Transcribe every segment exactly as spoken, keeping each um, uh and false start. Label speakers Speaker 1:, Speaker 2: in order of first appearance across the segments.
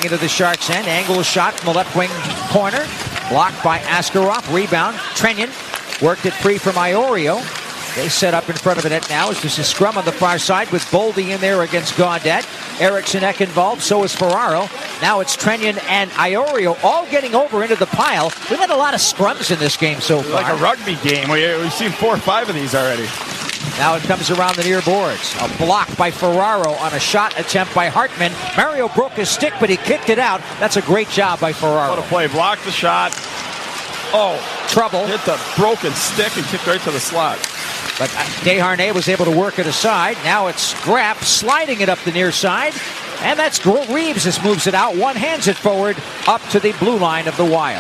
Speaker 1: into the Sharks' end. Angle shot from the left wing corner. Blocked by Askarov. Rebound. Trenyan worked it free from Iorio. They set up in front of the net now as there's a scrum on the far side with Boldy in there against Gaudette. Eriksson Ek involved, so is Ferraro. Now it's Trenyan and Iorio all getting over into the pile. We've had a lot of scrums in this game so far.
Speaker 2: Like a rugby game. We, we've seen four or five of these already.
Speaker 1: Now it comes around the near boards. A block by Ferraro on a shot attempt by Hartman. Mario broke his stick, but he kicked it out. That's a great job by Ferraro.
Speaker 2: What a play. Blocked the shot. Oh,
Speaker 1: trouble.
Speaker 2: Hit the broken stick and kicked right to the slot.
Speaker 1: But Desharnais was able to work it aside. Now it's Grapp sliding it up the near side. And that's Reeves just moves it out. One hands it forward up to the blue line of the Wild.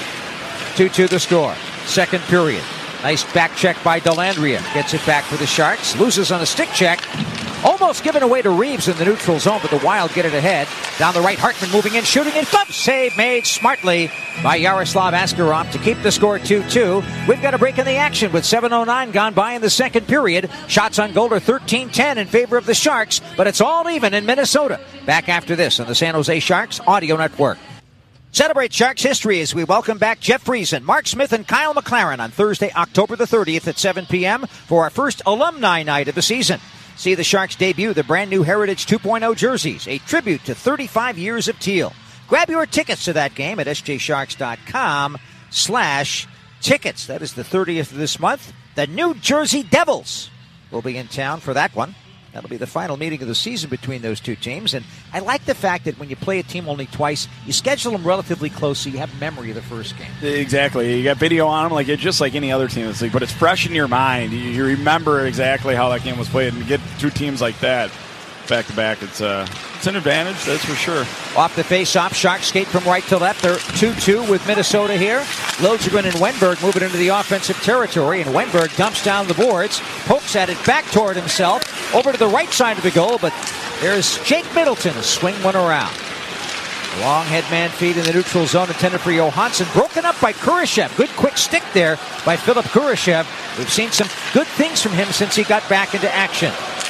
Speaker 1: two two the score. Second period. Nice back check by Dellandrea. Gets it back for the Sharks. Loses on a stick check. Almost given away to Reeves in the neutral zone, but the Wild get it ahead. Down the right, Hartman moving in, shooting it. Bump save made smartly by Yaroslav Askarov to keep the score two two. We've got a break in the action with seven oh nine gone by in the second period. Shots on goal are thirteen ten in favor of the Sharks, but it's all even in Minnesota. Back after this on the San Jose Sharks Audio Network. Celebrate Sharks history as we welcome back Jeff Friesen, Mark Smith, and Kyle McLaren on Thursday, October the thirtieth at seven p.m. for our first alumni night of the season. See the Sharks debut the brand new Heritage two point oh jerseys, a tribute to thirty-five years of teal. Grab your tickets to that game at sjsharks.com slash tickets. That is the thirtieth of this month. The New Jersey Devils will be in town for that one. That'll be the final meeting of the season between those two teams. And I like the fact that when you play a team only twice, you schedule them relatively close so you have memory of the first game.
Speaker 2: Exactly. You got video on them, like it's just like any other team in this league, but it's fresh in your mind. You, you remember exactly how that game was played, and to get two teams like that back to back, it's uh, it's an advantage, that's for sure.
Speaker 1: Off the face-off, Sharks skate from right to left. They're two two with Minnesota here. Liljegren and Wenberg moving into the offensive territory, and Wenberg dumps down the boards, pokes at it back toward himself, over to the right side of the goal, but there's Jake Middleton to swing one around. Long headman feed in the neutral zone intended for Johansson, broken up by Kurashev. Good quick stick there by Philip Kurashev. We've seen some good things from him since he got back into action.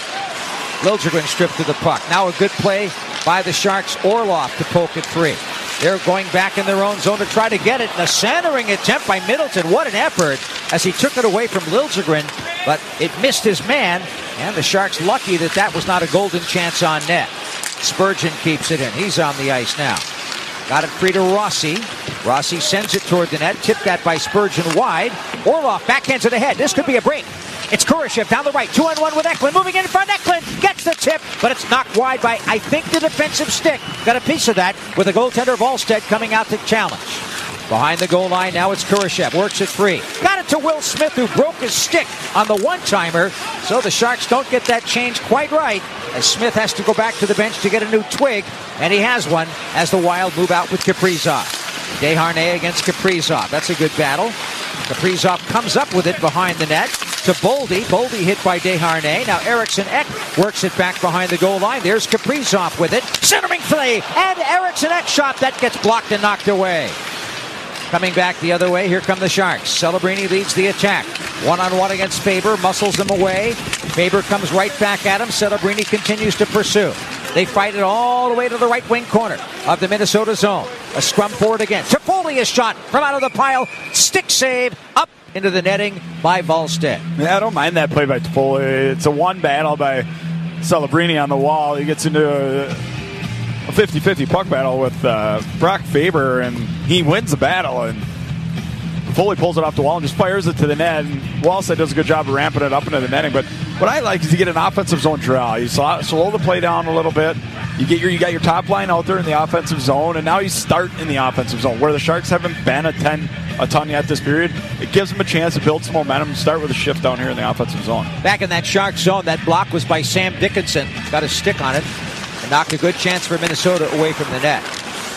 Speaker 1: Liljegren stripped to the puck. Now a good play by the Sharks. Orlov to poke it free. They're going back in their own zone to try to get it. And a centering attempt by Middleton. What an effort as he took it away from Liljegren, but it missed his man. And the Sharks lucky that that was not a golden chance on net. Spurgeon keeps it in. He's on the ice now. Got it free to Rossi. Rossi sends it toward the net. Tipped that by Spurgeon wide. Orlov backhands it ahead. This could be a break. It's Kurashev down the right, two on one with Eklund, moving in front. Eklund gets the tip, but it's knocked wide by, I think, the defensive stick. Got a piece of that with the goaltender Volstead coming out to challenge. Behind the goal line, now it's Kurashev, works it free. Got it to Will Smith, who broke his stick on the one-timer, so the Sharks don't get that change quite right, as Smith has to go back to the bench to get a new twig, and he has one as the Wild move out with Kaprizov. Desharnais against Kaprizov. That's a good battle. Kaprizov comes up with it behind the net to Boldy. Boldy hit by Desharnais. Now Eriksson Ek works it back behind the goal line. There's Kaprizov with it. Centering play. And Eriksson Ek shot. That gets blocked and knocked away. Coming back the other way, here come the Sharks. Celebrini leads the attack. One-on-one against Faber. Muscles them away. Faber comes right back at him. Celebrini continues to pursue. They fight it all the way to the right wing corner of the Minnesota zone. A scrum forward again. Toffoli is shot from out of the pile. Stick save up into the netting by Volstead.
Speaker 2: Yeah, I don't mind that play by Toffoli. It's a one battle by Celebrini on the wall. He gets into a, a fifty-fifty puck battle with uh, Brock Faber, and he wins the battle. And Toffoli pulls it off the wall and just fires it to the net. And Wallstead does a good job of ramping it up into the netting. But what I like is you get an offensive zone draw. You slow, slow the play down a little bit. You get your you got your top line out there in the offensive zone, and now you start in the offensive zone where the Sharks haven't been a ten a ton yet this period. It gives them a chance to build some momentum and start with a shift down here in the offensive zone.
Speaker 1: Back in that Sharks zone, that block was by Sam Dickinson. Got a stick on it and knocked a good chance for Minnesota away from the net.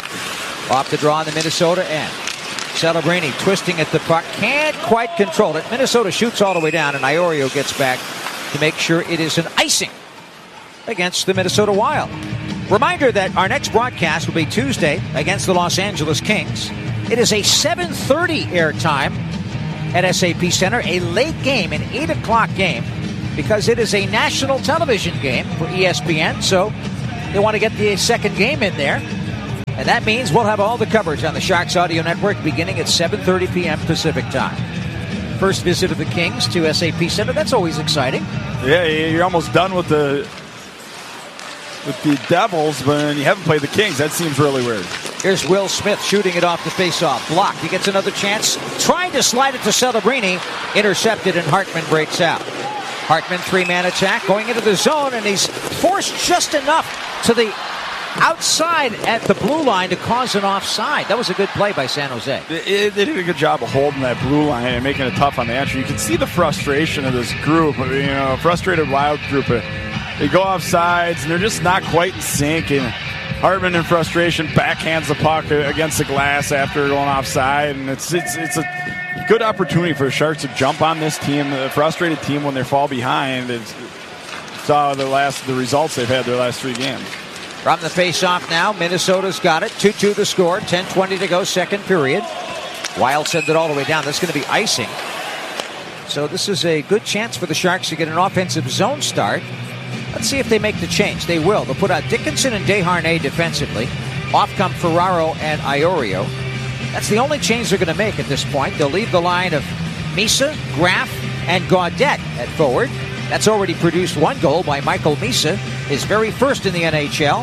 Speaker 1: Off the draw on the Minnesota end. Celebrini twisting at the puck. Can't quite control it. Minnesota shoots all the way down, and Iorio gets back to make sure it is an icing against the Minnesota Wild. Reminder that our next broadcast will be Tuesday against the Los Angeles Kings. It is a seven thirty airtime at S A P Center, a late game, an eight o'clock game, because it is a national television game for E S P N, so they want to get the second game in there. And that means we'll have all the coverage on the Sharks Audio Network beginning at seven thirty p.m. Pacific time. First visit of the Kings to S A P Center. That's always exciting.
Speaker 2: Yeah, you're almost done with the with the Devils, but you haven't played the Kings. That seems really weird.
Speaker 1: Here's Will Smith shooting it off the faceoff. Blocked. He gets another chance. Trying to slide it to Celebrini. Intercepted, and Hartman breaks out. Hartman, three-man attack, going into the zone, and he's forced just enough to the outside at the blue line to cause an offside. That was a good play by San Jose.
Speaker 2: They, they did a good job of holding that blue line and making it tough on the entry. You can see the frustration of this group, you know, a frustrated Wild group. They go off sides, and they're just not quite in sync, and Hartman in frustration backhands the puck against the glass after going offside, and it's it's it's a good opportunity for the Sharks to jump on this team, a frustrated team when they fall behind. It's, saw the last the results they've had their last three games.
Speaker 1: From the face-off now, Minnesota's got it. two two the score, ten twenty to go, second period. Wild sent it all the way down. That's going to be icing. So this is a good chance for the Sharks to get an offensive zone start. Let's see if they make the change. They will. They'll put out Dickinson and Desharnais defensively. Off come Ferraro and Iorio. That's the only change they're going to make at this point. They'll leave the line of Misa, Graf, and Gaudette at forward. That's already produced one goal by Michael Misa, his very first in the N H L.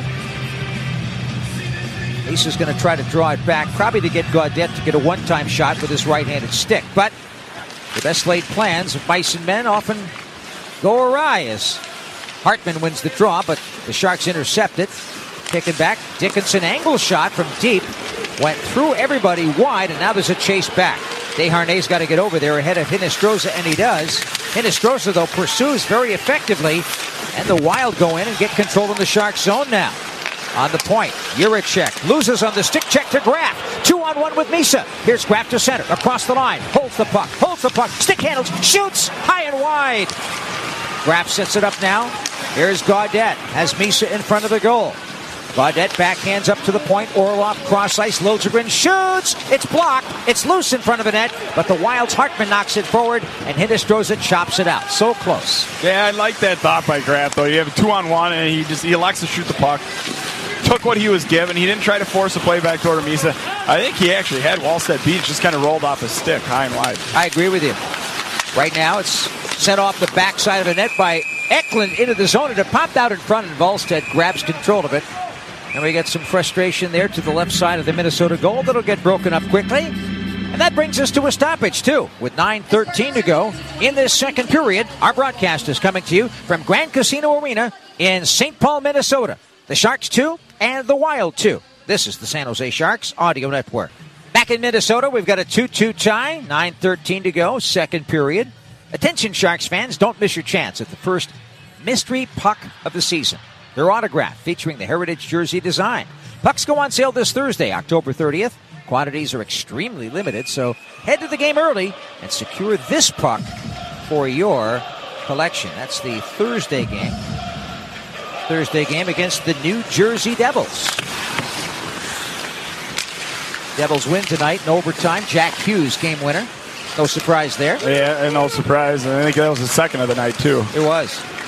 Speaker 1: Misa's going to try to draw it back, probably to get Gaudette to get a one-time shot with his right-handed stick. But the best laid plans of Bison men often go awry as Hartman wins the draw, but the Sharks intercept it. Kicking back, Dickinson angle shot from deep. Went through everybody wide, and now there's a chase back. Desharnais's got to get over there ahead of Hinostroza, and he does. Hinostroza, though, pursues very effectively, and the Wild go in and get control of the Sharks zone now. On the point, Juracek loses on the stick check to Graf. Two on one with Misa. Here's Graf to center, across the line, holds the puck, holds the puck, stick handles, shoots, high and wide. Graf sets it up now. Here's Gaudette, has Misa in front of the goal. Gaudette backhands up to the point. Orlov cross ice. Liljegren shoots. It's blocked. It's loose in front of the net. But the Wild's Hartman knocks it forward, and Hinostroza chops it out. So close.
Speaker 2: Yeah, I like that thought by Graf, though. You have a two on one, and he just he elects to shoot the puck. Took what he was given. He didn't try to force a play back toward Misa. I think he actually had Wallstedt beat. Just kind of rolled off his stick, high and wide.
Speaker 1: I agree with you. Right now, it's sent off the backside of the net by Eklund into the zone, and it popped out in front, and Wallstedt grabs control of it. And we get some frustration there to the left side of the Minnesota goal that'll get broken up quickly. And that brings us to a stoppage, too, with nine thirteen to go in this second period. Our broadcast is coming to you from Grand Casino Arena in Saint Paul, Minnesota. The Sharks two and the Wild two. This is the San Jose Sharks Audio Network. Back in Minnesota, we've got a two two tie, nine thirteen to go, second period. Attention, Sharks fans, don't miss your chance at the first mystery puck of the season. Their autograph featuring the Heritage jersey design. Pucks go on sale this Thursday, October thirtieth. Quantities are extremely limited, so head to the game early and secure this puck for your collection. That's the Thursday game. Thursday game against the New Jersey Devils. Devils win tonight in overtime. Jack Hughes, game winner. No surprise there.
Speaker 2: Yeah, and no surprise. I think that was the second of the night, too.
Speaker 1: It was.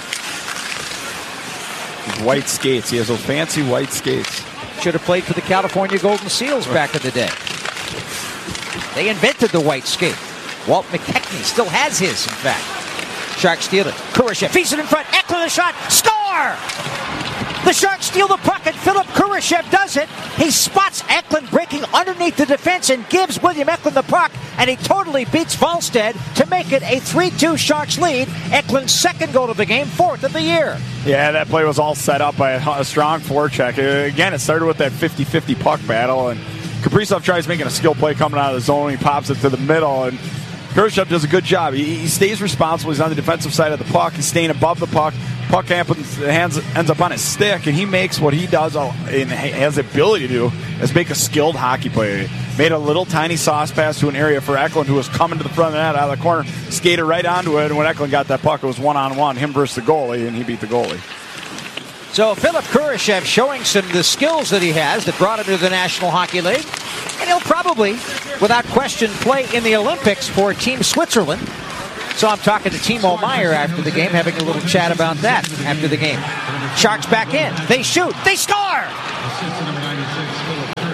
Speaker 2: White skates. He has those fancy white skates.
Speaker 1: Should have played for the California Golden Seals back in the day. They invented the white skate. Walt McKechnie still has his, in fact. Sharks steal it. Kurashev feeds it in front. Eklund a shot. Score! The Sharks steal the puck, and Philip Kurashev does it. He spots Eklund breaking underneath the defense and gives William Eklund the puck, and he totally beats Wallstedt to make it a three two Sharks lead. Eklund's second goal of the game, fourth of the year.
Speaker 2: Yeah, that play was all set up by a, a strong forecheck. Uh, again, it started with that fifty-fifty puck battle, and Kaprizov tries making a skill play coming out of the zone. He pops it to the middle, and Kurashev does a good job. He, he stays responsible. He's on the defensive side of the puck. He's staying above the puck. Puck happens, hands, ends up on his stick, and he makes what he does and has the ability to do is make a skilled hockey play. Made a little tiny sauce pass to an area for Eklund, who was coming to the front of the net out of the corner, skated right onto it, and when Eklund got that puck, it was one-on-one, him versus the goalie, and he beat the goalie.
Speaker 1: So Philip Kurashev showing some of the skills that he has that brought him to the National Hockey League, and he'll probably, without question, play in the Olympics for Team Switzerland. So I'm talking to Timo Meier after the game, having a little chat about that after the game. Sharks back in. They shoot. They score!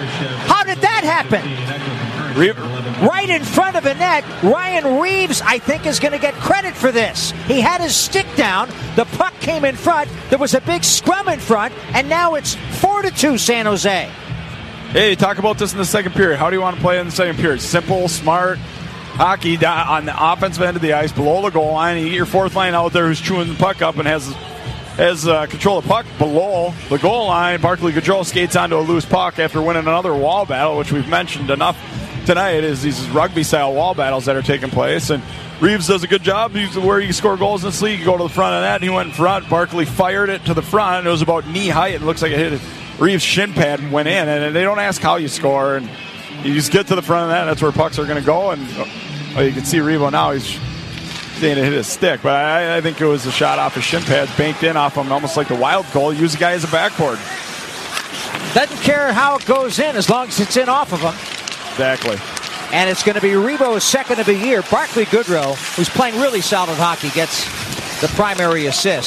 Speaker 1: that happen?
Speaker 2: Re-
Speaker 1: Right in front of the net, Ryan Reeves, I think, is going to get credit for this. He had his stick down, the puck came in front, there was a big scrum in front, and now it's four to two San Jose.
Speaker 2: Hey, talk about this in the second period. How do you want to play in the second period? Simple, smart hockey on the offensive end of the ice, below the goal line. You get your fourth line out there who's chewing the puck up and has has uh, control of the puck below the goal line. Barclay Goodrow skates onto a loose puck after winning another wall battle, which we've mentioned enough tonight, is these rugby-style wall battles that are taking place. And Reeves does a good job. He's where you score goals in this league. You go to the front of that, and he went in front. Barclay fired it to the front. It was about knee height. It looks like it hit Reeves' shin pad and went in. And they don't ask how you score. And you just get to the front of that, and that's where pucks are going to go. And well, you can see Revo now. He's saying it hit his stick. But I, I think it was a shot off his shin pads, banked in off him, almost like the Wild goal. Use the guy as a backboard.
Speaker 1: Doesn't care how it goes in as long as it's in off of him.
Speaker 2: Exactly.
Speaker 1: And it's going to be Rebo's second of the year. Barclay Goodrow, who's playing really solid hockey, gets the primary assist.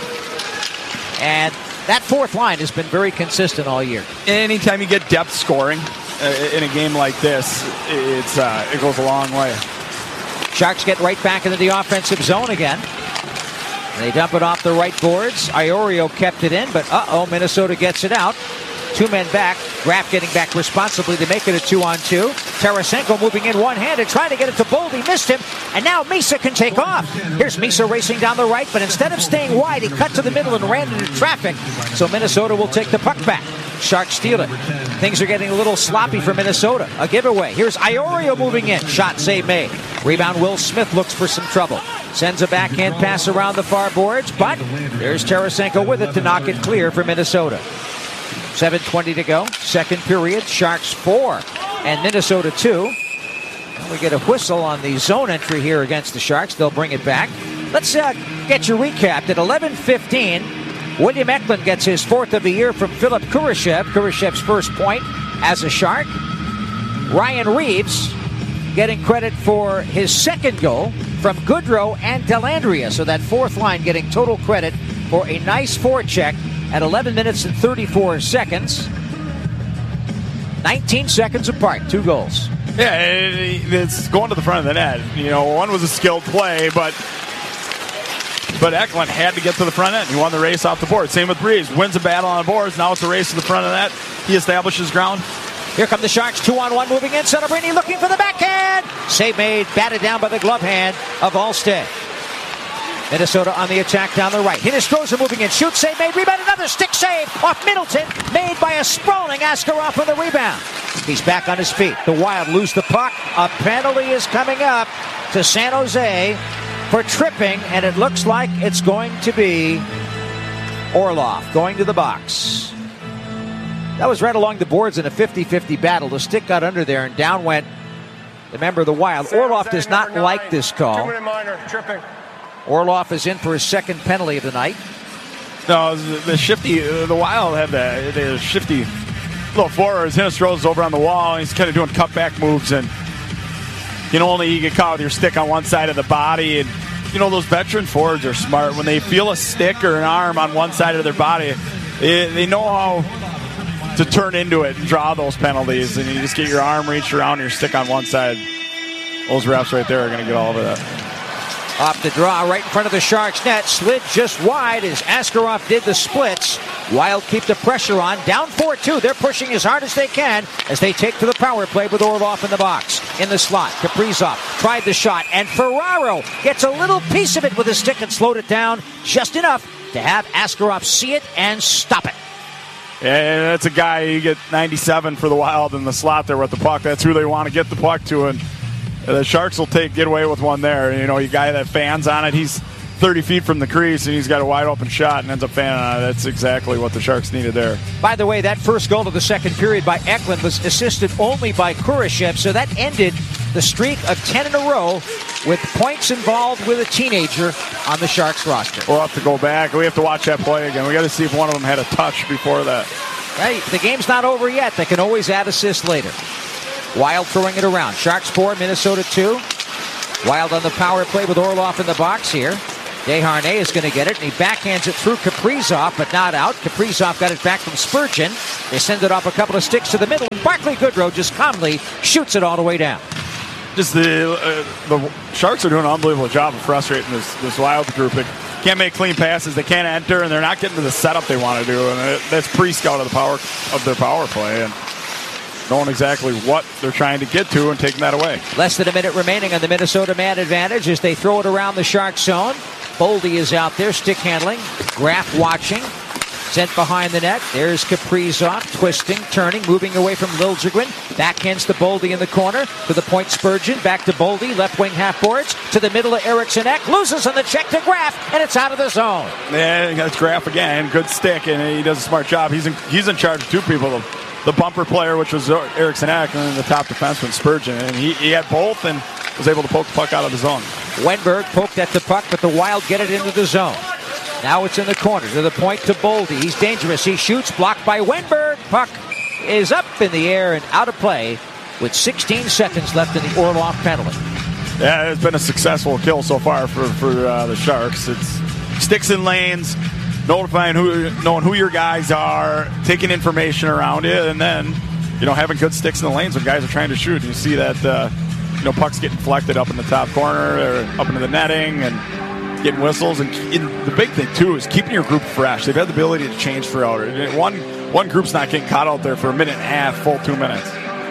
Speaker 1: And that fourth line has been very consistent all year.
Speaker 2: Anytime you get depth scoring uh, in a game like this, it's uh, it goes a long way.
Speaker 1: Sharks get right back into the offensive zone again. They dump it off the right boards. Iorio kept it in, but uh-oh, Minnesota gets it out. Two men back. Graff getting back responsibly to make it a two-on-two. Tarasenko moving in one-handed, trying to get it to Boldy. Missed him, and now Misa can take off. Here's Misa racing down the right, but instead of staying wide, he cut to the middle and ran into traffic. So Minnesota will take the puck back. Sharks steal it. Things are getting a little sloppy for Minnesota. A giveaway. Here's Iorio moving in. Shot save made. Rebound, Will Smith looks for some trouble. Sends a backhand pass around the far boards, but there's Tarasenko with it to knock it clear for Minnesota. seven twenty to go. Second period. Sharks four and Minnesota two. And we get a whistle on the zone entry here against the Sharks. They'll bring it back. Let's uh, get you recapped. At eleven fifteen, William Eklund gets his fourth of the year from Philip Kurashev. Kurashev's first point as a Shark. Ryan Reeves getting credit for his second goal from Goodrow and Dellandrea. So that fourth line getting total credit for a nice forecheck at eleven minutes and thirty-four seconds. nineteen seconds apart, two goals.
Speaker 2: Yeah, it's going to the front of the net. You know, one was a skilled play, but but Eklund had to get to the front end. He won the race off the board. Same with Reeves. Wins a battle on the boards. Now it's a race to the front of the net. He establishes ground.
Speaker 1: Here come the Sharks, two on one, moving in. Celebrini looking for the backhand. Save made, batted down by the glove hand of Alstead. Minnesota on the attack down the right. Hinostroza moving in. Shoot, save made, rebound, another stick save off Middleton. Made by a sprawling Askarov on the rebound. He's back on his feet. The Wild lose the puck. A penalty is coming up to San Jose for tripping, and it looks like it's going to be Orlov going to the box. That was right along the boards in a fifty-fifty battle. The stick got under there, and down went the member of the Wild. Orlov does not like this call.
Speaker 3: Minor, tripping.
Speaker 1: Orlov is in for his second penalty of the night.
Speaker 2: No, the shifty, the Wild had the, the shifty little forwards. Hinostroza's over on the wall, and he's kind of doing cutback moves, and you know, only you get caught with your stick on one side of the body. And you know, those veteran forwards are smart. When they feel a stick or an arm on one side of their body, they, they know how to turn into it and draw those penalties. And you just get your arm reached around your stick on one side. Those refs right there are going to get all over that.
Speaker 1: Off the draw, right in front of the Sharks net. Slid just wide as Askarov did the splits. Wild keep the pressure on. Down four two. They're pushing as hard as they can as they take to the power play with Orlov in the box. In the slot, Kaprizov tried the shot, and Ferraro gets a little piece of it with a stick and slowed it down just enough to have Askarov see it and stop it.
Speaker 2: Yeah, that's a guy, you get ninety-seven for the Wild in the slot there with the puck. That's who they want to get the puck to, and the Sharks will take get away with one there. You know, you guy that fans on it, he's thirty feet from the crease, and he's got a wide open shot and ends up fanning on it. That's exactly what the Sharks needed there.
Speaker 1: By the way, that first goal of the second period by Eklund was assisted only by Kurashev, so that ended the streak of ten in a row with points involved with a teenager on the Sharks roster.
Speaker 2: We'll have to go back. We have to watch that play again. We got to see if one of them had a touch before that.
Speaker 1: Hey, the game's not over yet. They can always add assists later. Wild throwing it around. Sharks four, Minnesota two. Wild on the power play with Orlov in the box here. Desharnais is going to get it, and he backhands it through Kaprizov, but not out. Kaprizov got it back from Spurgeon. They send it off a couple of sticks to the middle, and Barclay Goodrow just calmly shoots it all the way down.
Speaker 2: Just the uh, the Sharks are doing an unbelievable job of frustrating this, this Wild group. They can't make clean passes, they can't enter, and they're not getting to the setup they want to do, and that's pre-scout of the power of their power play. And knowing exactly what they're trying to get to and taking that away.
Speaker 1: Less than a minute remaining on the Minnesota man advantage as they throw it around the Shark zone. Boldy is out there, stick handling. Graf watching. Sent behind the net. There's Kaprizov, twisting, turning, moving away from Liljegren. Backhands to Boldy in the corner. To the point, Spurgeon. Back to Boldy, left wing half boards. To the middle of Eriksson Ek. Loses on the check to Graf, and it's out of the zone.
Speaker 2: Yeah, that's Graf again. Good stick, and he does a smart job. He's in, he's in charge of two people. The, the bumper player, which was Eriksson Ek, and then the top defenseman, Spurgeon. And he, he had both and was able to poke the puck out of the zone.
Speaker 1: Wenberg poked at the puck, but the Wild get it into the zone. Now it's in the corner, to the point to Boldy. He's dangerous. He shoots, blocked by Wenberg. Puck is up in the air and out of play with sixteen seconds left in the Orlov penalty.
Speaker 2: Yeah, it's been a successful kill so far for, for uh, the Sharks. It's sticks in lanes, notifying who, knowing who your guys are, taking information around it, and then, you know, having good sticks in the lanes when guys are trying to shoot. And you see that, uh, you know, pucks getting deflected up in the top corner or up into the netting and getting whistles. And the big thing, too, is keeping your group fresh. They've had the ability to change throughout it. One, one group's not getting caught out there for a minute and a half, full two minutes.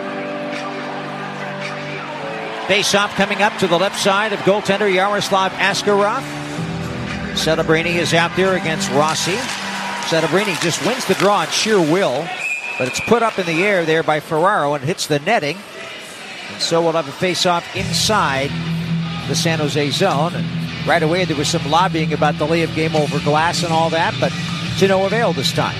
Speaker 1: Face-off coming up to the left side of goaltender Yaroslav Askarov. Celebrini is out there against Rossi. Celebrini just wins the draw on sheer will, but it's put up in the air there by Ferraro and hits the netting. And so we'll have a face-off inside the San Jose zone. And right away there was some lobbying about the lay of game over glass and all that, but to no avail this time.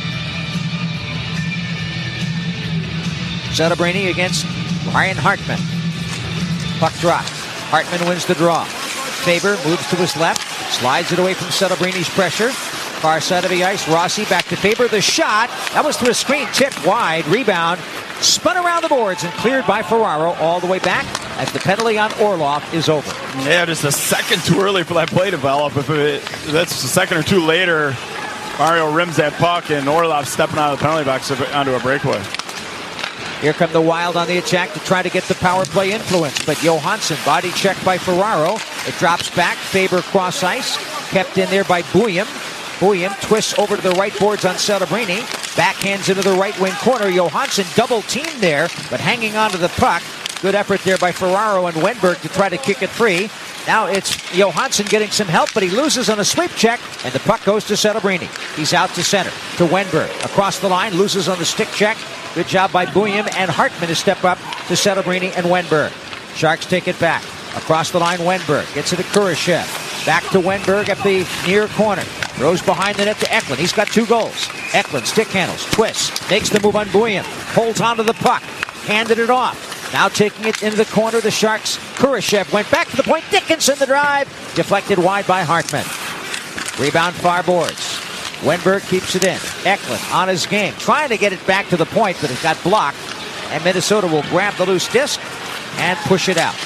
Speaker 1: Celebrini against Ryan Hartman. Puck drop. Hartman wins the draw. Faber moves to his left, slides it away from Celebrini's pressure. Far side of the ice, Rossi back to Faber. The shot, that was through a screen, tipped wide. Rebound, spun around the boards and cleared by Ferraro all the way back as the penalty on Orlov is over.
Speaker 2: Yeah, just a second too early for that play to develop. If it, that's a second or two later, Mario rims that puck and Orlov stepping out of the penalty box onto a breakaway.
Speaker 1: Here come the Wild on the attack to try to get the power play influence, but Johansson body checked by Ferraro. It drops back, Faber cross ice, kept in there by Bouillon. Bouillon twists over to the right boards on Celebrini, backhands into the right wing corner. Johansson double teamed there, but hanging onto the puck. Good effort there by Ferraro and Wenberg to try to kick it free. Now it's Johansson getting some help, but he loses on a sweep check, and the puck goes to Celebrini. He's out to center, to Wenberg. Across the line, loses on the stick check. Good job by Bouillon and Hartman to step up to Celebrini and Wenberg. Sharks take it back. Across the line, Wenberg gets it to Kurashev. Back to Wenberg at the near corner. Throws behind the net to Eklund. He's got two goals. Eklund stick handles, twists, makes the move on Bouillon. Holds onto the puck, handed it off. Now taking it into the corner, the Sharks. Kurashev went back to the point. Dickinson the drive. Deflected wide by Hartman. Rebound far boards. Wenberg keeps it in. Eklund on his game. Trying to get it back to the point, but it got blocked. And Minnesota will grab the loose disc and push it out.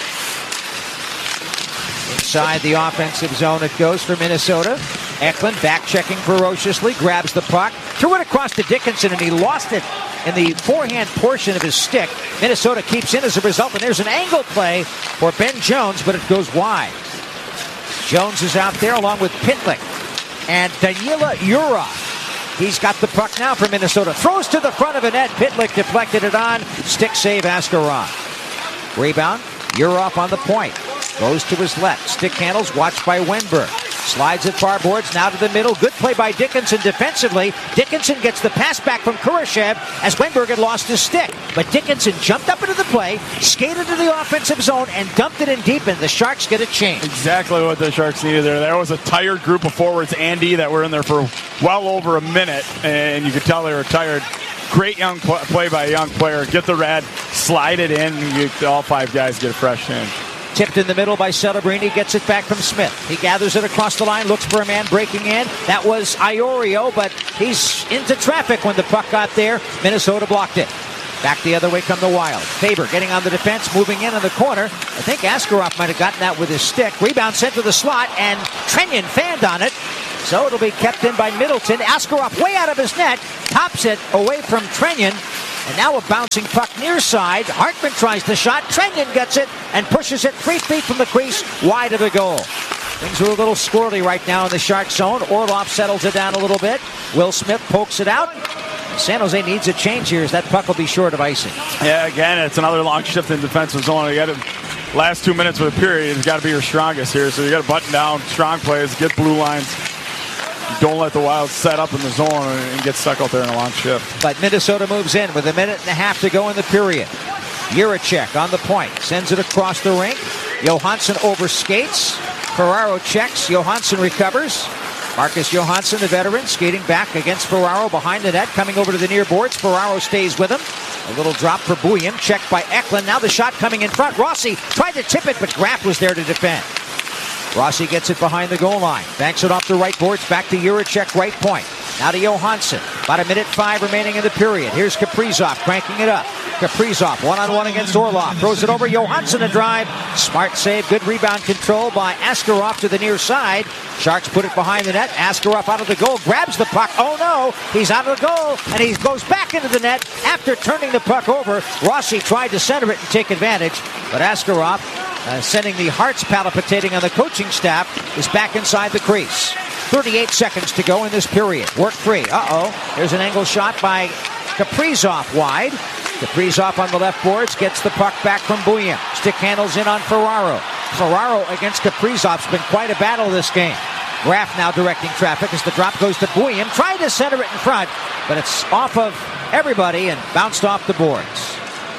Speaker 1: Inside the offensive zone it goes for Minnesota. Eklund back checking ferociously. Grabs the puck. Threw it across to Dickinson, and he lost it in the forehand portion of his stick. Minnesota keeps in as a result, and there's an angle play for Ben Jones, but it goes wide. Jones is out there along with Pitlick and Danila Yurov. He's got the puck now for Minnesota. Throws to the front of the net. Pitlick deflected it on. Stick save Askarov. Rebound. Yurov on the point. Goes to his left. Stick handles watched by Wenberg. Slides it far boards, now to the middle. Good play by Dickinson defensively. Dickinson gets the pass back from Kurashev as Wenberg had lost his stick. But Dickinson jumped up into the play, skated to the offensive zone, and dumped it in deep, and the Sharks get a change.
Speaker 2: Exactly what the Sharks needed there. There was a tired group of forwards, Andy, that were in there for well over a minute, and you could tell they were tired. Great young pl- play by a young player. Get the red, slide it in, and you, all five guys get a fresh change.
Speaker 1: Tipped in the middle by Celebrini, gets it back from Smith. He gathers it across the line, looks for a man breaking in. That was Iorio, but he's into traffic when the puck got there. Minnesota blocked it. Back the other way come the Wild. Faber getting on the defense, moving in on the corner. I think Askarov might have gotten that with his stick. Rebound sent to the slot, and Trenyon fanned on it. So it'll be kept in by Middleton. Askarov way out of his net, tops it away from Trenyon. And now a bouncing puck near side. Hartman tries the shot. Trenyon gets it and pushes it three feet from the crease, wide of the goal. Things are a little squirrely right now in the Shark zone. Orlov settles it down a little bit. Will Smith pokes it out. San Jose needs a change here as that puck will be short of icing.
Speaker 2: Yeah, again, it's another long shift in defensive zone. You got to last two minutes of the period. It's got to be your strongest here. So you got to button down strong plays, get blue lines. Don't let the Wild set up in the zone and get stuck out there in a long shift.
Speaker 1: But Minnesota moves in with a minute and a half to go in the period. Jiricek on the point, sends it across the rink. Johansson overskates. Ferraro checks. Johansson recovers. Marcus Johansson, the veteran, skating back against Ferraro behind the net, coming over to the near boards. Ferraro stays with him. A little drop for Buium, checked by Eklund. Now the shot coming in front. Rossi tried to tip it, but Graff was there to defend. Rossi gets it behind the goal line. Banks it off the right boards. Back to Jiricek, right point. Now to Johansson. About a minute five remaining in the period. Here's Kaprizov cranking it up. Kaprizov one-on-one against Orlov. Throws it over. Johansson a drive. Smart save. Good rebound control by Askarov to the near side. Sharks put it behind the net. Askarov out of the goal. Grabs the puck. Oh no. He's out of the goal. And he goes back into the net after turning the puck over. Rossi tried to center it and take advantage. But Askarov, uh, sending the hearts palpitating on the coaching staff, is back inside the crease. thirty-eight seconds to go in this period. Work free. Uh-oh. There's an angle shot by Kaprizov wide. Kaprizov on the left boards gets the puck back from Buium. Stick handles in on Ferraro. Ferraro against Kaprizov's been quite a battle this game. Graff now directing traffic as the drop goes to Buium. Tried to center it in front, but it's off of everybody and bounced off the boards.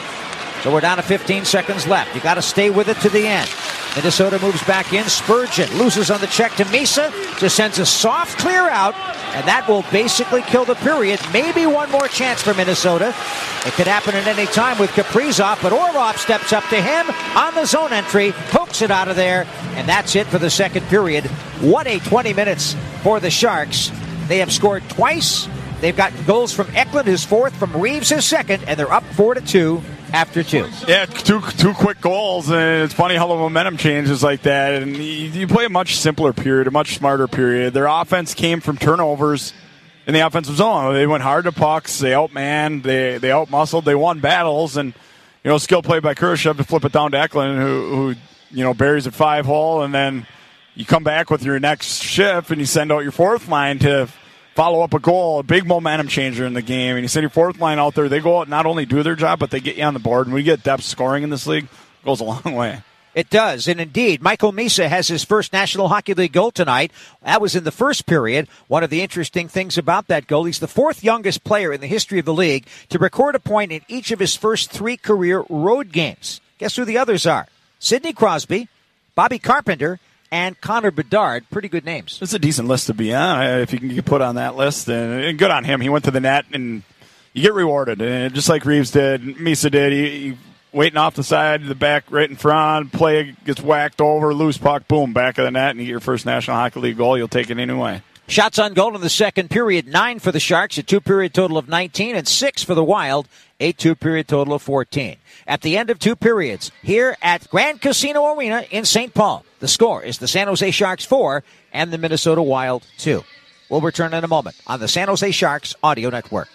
Speaker 1: So we're down to fifteen seconds left. You got to stay with it to the end. Minnesota moves back in. Spurgeon loses on the check to Misa. Just sends a soft clear out, and that will basically kill the period. Maybe one more chance for Minnesota. It could happen at any time with Kaprizov, but Orlov steps up to him on the zone entry, pokes it out of there, and that's it for the second period. What a twenty minutes for the Sharks. They have scored twice. They've gotten goals from Eklund, his fourth, from Reeves, his second, and they're up four to two. After two.
Speaker 2: Yeah, two two quick goals, and it's funny how the momentum changes like that. And you, you play a much simpler period, a much smarter period. Their offense came from turnovers in the offensive zone. They went hard to pucks, they outmanned, they they outmuscled, they won battles, and you know, skill play by Khrushchev to flip it down to Eklund, who, who you know buries it five hole, and then you come back with your next shift and you send out your fourth line to follow up a goal, a big momentum changer in the game. And you send your fourth line out there, they go out, not only do their job, but they get you on the board. And we get depth scoring in this league, it goes a long way.
Speaker 1: It does, and indeed, Michael Misa has his first National Hockey League goal tonight. That was in the first period. One of the interesting things about that goal, he's the fourth youngest player in the history of the league to record a point in each of his first three career road games. Guess who the others are? Sidney Crosby, Bobby Carpenter, and Connor Bedard. Pretty good names.
Speaker 2: It's a decent list to be on, if you can get put on that list. And, and good on him. He went to the net, and you get rewarded. And just like Reeves did, Misa did. He, he waiting off the side, the back, right in front. Play gets whacked over, loose puck, boom, back of the net, and you get your first National Hockey League goal. You'll take it anyway.
Speaker 1: Shots on goal in the second period, nine for the Sharks, a two-period total of nineteen, and six for the Wild, a two-period total of fourteen. At the end of two periods, here at Grand Casino Arena in Saint Paul, the score is the San Jose Sharks four and the Minnesota Wild two. We'll return in a moment on the San Jose Sharks Audio Network.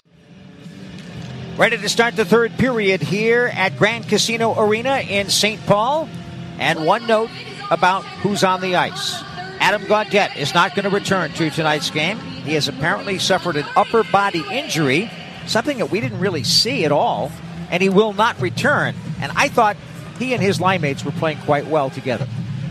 Speaker 1: Ready to start the third period here at Grand Casino Arena in Saint Paul. And one note about who's on the ice. Adam Gaudette is not going to return to tonight's game. He has apparently suffered an upper body injury, something that we didn't really see at all, and he will not return. And I thought he and his line mates were playing quite well together.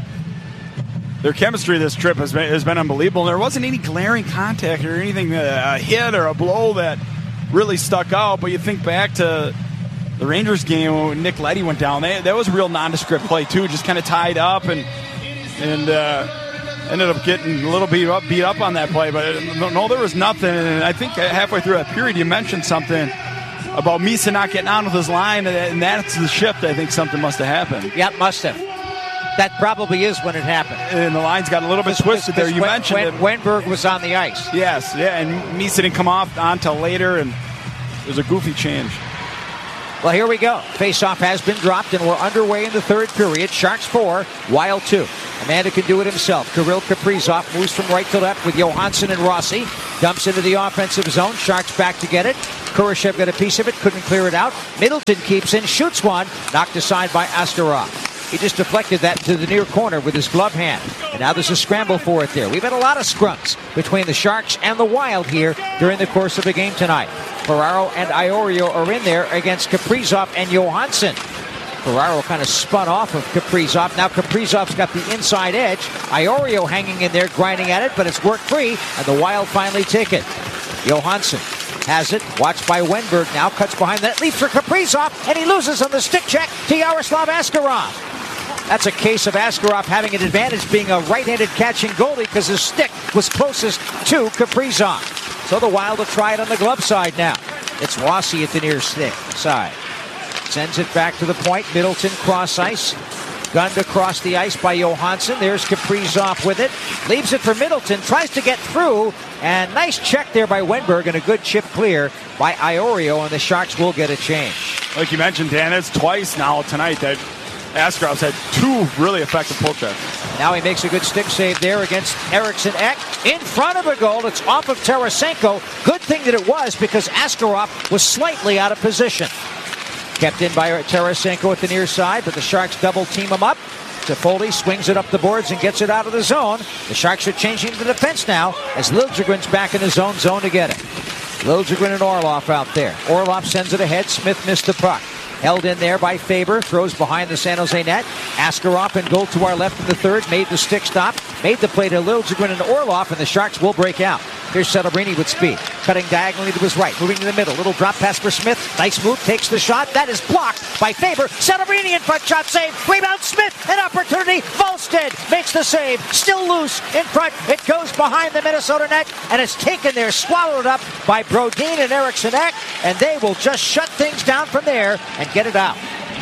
Speaker 2: Their chemistry this trip has been, has been unbelievable. There wasn't any glaring contact or anything, a hit or a blow that really stuck out. But you think back to the Rangers game when Nick Leddy went down. They, that was a real nondescript play, too, just kind of tied up and and uh, ended up getting a little beat up, beat up on that play. But no, there was nothing. And I think halfway through that period, you mentioned something about Misa not getting on with his line, and that's the shift. I think something must have happened.
Speaker 1: Yeah, must have. That probably is when it happened.
Speaker 2: And the lines got a little bit twisted there. You
Speaker 1: when,
Speaker 2: mentioned
Speaker 1: when,
Speaker 2: it.
Speaker 1: Wenberg was on the ice.
Speaker 2: Yes, yeah, and Misa didn't come off until later, and there's a goofy change.
Speaker 1: Well, here we go. Face-off has been dropped, and we're underway in the third period. Sharks four, Wild two. A man who can do it himself. Kirill Kaprizov moves from right to left with Johansson and Rossi. Dumps into the offensive zone. Sharks back to get it. Kurashev got a piece of it, couldn't clear it out. Middleton keeps in, shoots one, knocked aside by Askarov. He just deflected that to the near corner with his glove hand. And now there's a scramble for it there. We've had a lot of scrums between the Sharks and the Wild here during the course of the game tonight. Ferraro and Iorio are in there against Kaprizov and Johansson. Ferraro kind of spun off of Kaprizov. Now Kaprizov's got the inside edge. Iorio hanging in there, grinding at it, but it's work free, and the Wild finally take it. Johansson has it, watched by Wenberg now, cuts behind that, leaps for Kaprizov, and he loses on the stick check to Yaroslav Askarov. That's a case of Askarov having an advantage being a right-handed catching goalie because his stick was closest to Kaprizov. So the Wild will try it on the glove side now. It's Rossi at the near stick side. Sends it back to the point. Middleton cross ice. Gunned across the ice by Johansson. There's Kaprizov with it. Leaves it for Middleton. Tries to get through. And nice check there by Wenberg and a good chip clear by Iorio. And the Sharks will get a change.
Speaker 2: Like you mentioned, Dan, it's twice now tonight that Askarov's had two really effective poke checks.
Speaker 1: Now he makes a good stick save there against Eriksson Ek. In front of a goal. It's off of Tarasenko. Good thing that it was because Askarov was slightly out of position. Kept in by Tarasenko at the near side, but the Sharks double team him up. Toffoli swings it up the boards and gets it out of the zone. The Sharks are changing the defense now as Liljegren's back in his own zone to get it. Liljegren and Orlov out there. Orlov sends it ahead. Smith missed the puck. Held in there by Faber. Throws behind the San Jose net. Askarov in goal to our left in the third. Made the stick stop. Made the play to Liljegren and Orlov, and the Sharks will break out. Here's Celebrini with speed. Cutting diagonally to his right. Moving to the middle. Little drop pass for Smith. Nice move. Takes the shot. That is blocked by Faber. Celebrini in front. Shot save. Rebound Smith. An opportunity. Volstead makes the save. Still loose in front. It goes behind the Minnesota net, and it's taken there. Swallowed up by Brodin and Eriksson Ek, and they will just shut things down from there and get it out.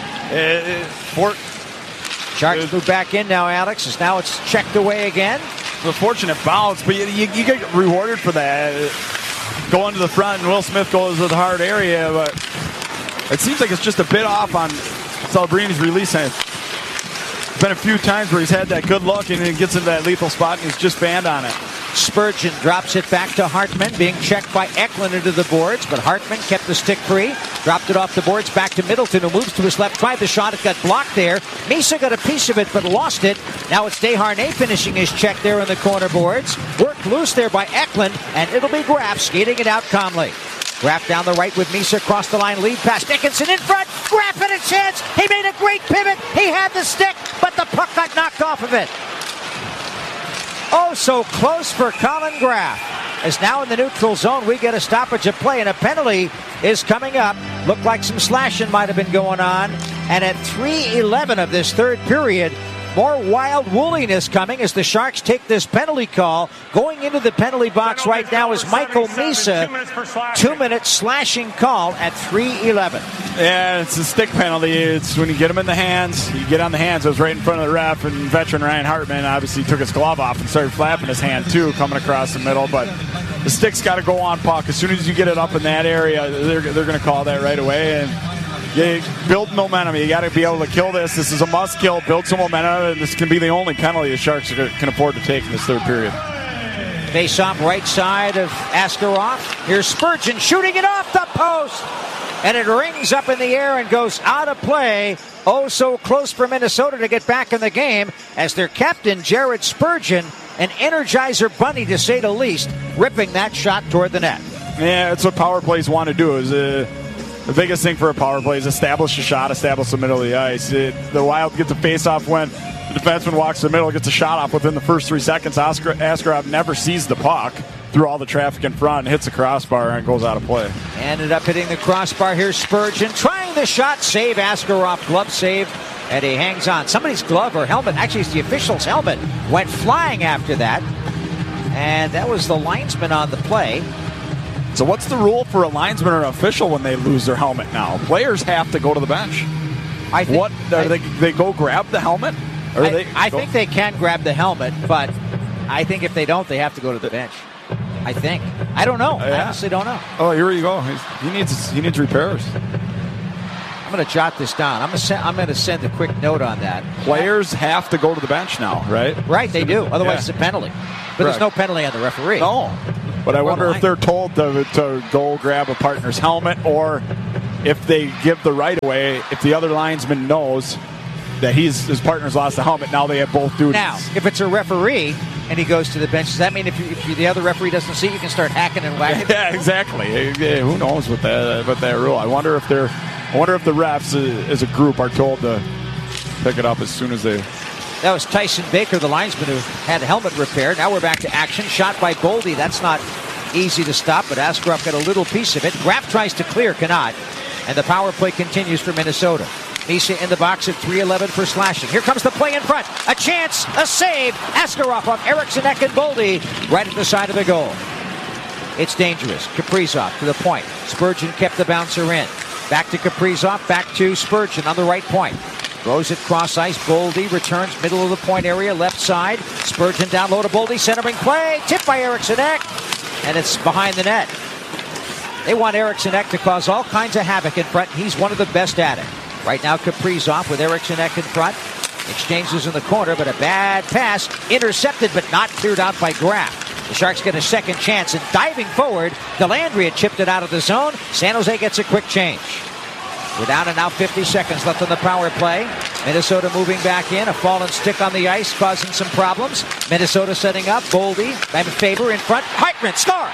Speaker 2: Uh, Fort,
Speaker 1: Sharks uh, move back in now, Alex, as now it's checked away again.
Speaker 2: The fortunate bounce, but you, you, you get rewarded for that. Going to the front, and Will Smith goes to the hard area, but it seems like it's just a bit off on Celebrini's release. There's been a few times where he's had that good look, and he gets into that lethal spot, and he's just banned on it.
Speaker 1: Spurgeon drops it back to Hartman, being checked by Eklund into the boards, but Hartman kept the stick free, dropped it off the boards back to Middleton, who moves to his left, tried the shot, it got blocked there. Misa got a piece of it, but lost it. Now it's Desharnais finishing his check there in the corner boards. Worked loose there by Eklund, and it'll be Graf skating it out calmly. Graf down the right with Misa across the line, lead pass, Dickinson in front, Graf had a chance, he made a great pivot, he had the stick, but the puck got knocked off of it. Oh, so close for Colin Graf. As now in the neutral zone, we get a stoppage of play, and a penalty is coming up. Looked like some slashing might have been going on. And at three eleven of this third period, more Wild woolliness coming as the Sharks take this penalty call. Going into the penalty box right now is Michael Misa. Two-minute slashing call at three eleven.
Speaker 2: Yeah, it's a stick penalty. It's when you get him in the hands, you get on the hands. It was right in front of the ref, and veteran Ryan Hartman obviously took his glove off and started flapping his hand too, coming across the middle. But the stick's got to go on puck. As soon as you get it up in that area, they're, they're going to call that right away. And you build momentum. You got to be able to kill this. This is a must-kill. Build some momentum, and this can be the only penalty the Sharks can afford to take in this third period.
Speaker 1: Face-off right side of Askarov. Here's Spurgeon shooting it off the post. And it rings up in the air and goes out of play. Oh, so close for Minnesota to get back in the game as their captain, Jared Spurgeon, an Energizer bunny to say the least, ripping that shot toward the net.
Speaker 2: Yeah, that's what power plays want to do. Is uh, the biggest thing for a power play is establish a shot, establish the middle of the ice. It, the Wild gets a face-off when the defenseman walks the middle, gets a shot off within the first three seconds. Oscar, Askarov never sees the puck through all the traffic in front and hits the crossbar and goes out of play.
Speaker 1: Ended up hitting the crossbar. Here's Spurgeon trying the shot. Save Askarov. Glove save. And he hangs on. Somebody's glove or helmet, actually it's the official's helmet, went flying after that. And that was the linesman on the play.
Speaker 2: So what's the rule for a linesman or an official when they lose their helmet now? Players have to go to the bench.
Speaker 1: I think,
Speaker 2: what are I, they, they go grab the helmet? Or
Speaker 1: I,
Speaker 2: they
Speaker 1: I think they can grab the helmet, but I think if they don't, they have to go to the bench. I think. I don't know. Uh, yeah. I honestly don't know.
Speaker 2: Oh, here you go. He's, he needs he needs repairs.
Speaker 1: I'm going to jot this down. I'm going to send, I'm going to send a quick note on that.
Speaker 2: Players have to go to the bench now, right?
Speaker 1: Right, they do. Otherwise,
Speaker 2: yeah.
Speaker 1: it's a penalty. But
Speaker 2: Correct.
Speaker 1: There's no penalty on the referee.
Speaker 2: No. But I wonder if they're told to, to go grab a partner's helmet, or if they give the right away, if the other linesman knows that he's his partner's lost the helmet, now they have both duties.
Speaker 1: Now, if it's a referee and he goes to the bench, does that mean if, you, if you, the other referee doesn't see, you can start hacking and whacking?
Speaker 2: Yeah, exactly. Yeah, who knows what that what that rule? I wonder if they're. I wonder if the refs, uh, as a group, are told to pick it up as soon as they.
Speaker 1: That was Tyson Baker, the linesman who had a helmet repaired. Now we're back to action. Shot by Boldy. That's not easy to stop, but Askarov got a little piece of it. Graf tries to clear, cannot. And the power play continues for Minnesota. Misa in the box at three eleven for slashing. Here comes the play in front. A chance, a save. Askarov off Eriksson Ek and Boldy right at the side of the goal. It's dangerous. Kaprizov to the point. Spurgeon kept the bouncer in. Back to Kaprizov, back to Spurgeon on the right point. Throws it cross ice. Boldy returns middle of the point area, left side. Spurgeon down low to Boldy, centering play. Tipped by Eriksson Ek, and it's behind the net. They want Eriksson Ek to cause all kinds of havoc in front. He's one of the best at it. Right now, Kaprizov with Eriksson Ek in front. Exchanges in the corner, but a bad pass. Intercepted, but not cleared out by Graf. The Sharks get a second chance, and diving forward, Dellandrea chipped it out of the zone. San Jose gets a quick change. We're down and now fifty seconds left on the power play. Minnesota moving back in. A fallen stick on the ice causing some problems. Minnesota setting up. Boldy, and Faber in front. Hartman, score!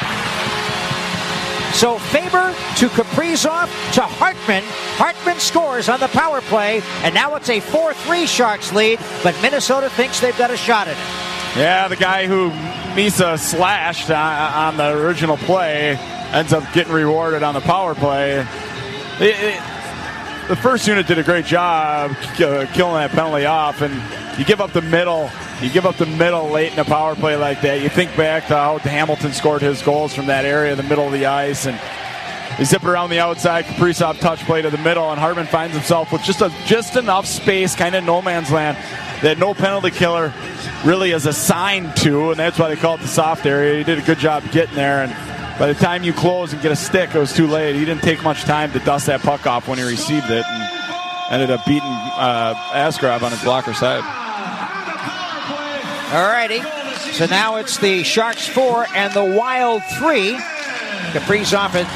Speaker 1: So Faber to Kaprizov to Hartman. Hartman scores on the power play, and now it's a four three Sharks lead, but Minnesota thinks they've got a shot at it.
Speaker 2: Yeah, the guy who Misa slashed on the original play ends up getting rewarded on the power play. It, it, the first unit did a great job uh, killing that penalty off, and you give up the middle. You give up the middle late in a power play like that. You think back to how Hamilton scored his goals from that area, the middle of the ice, and they zip it around the outside. Kaprizov touch play to the middle, and Hartman finds himself with just a just enough space, kind of no man's land, that no penalty killer really is assigned to, and that's why they call it the soft area. He did a good job getting there, and by the time you close and get a stick, it was too late. He didn't take much time to dust that puck off when he received it, and ended up beating uh, Askarov on his blocker side.
Speaker 1: All righty. So now it's the Sharks four and the Wild three. Kaprizov and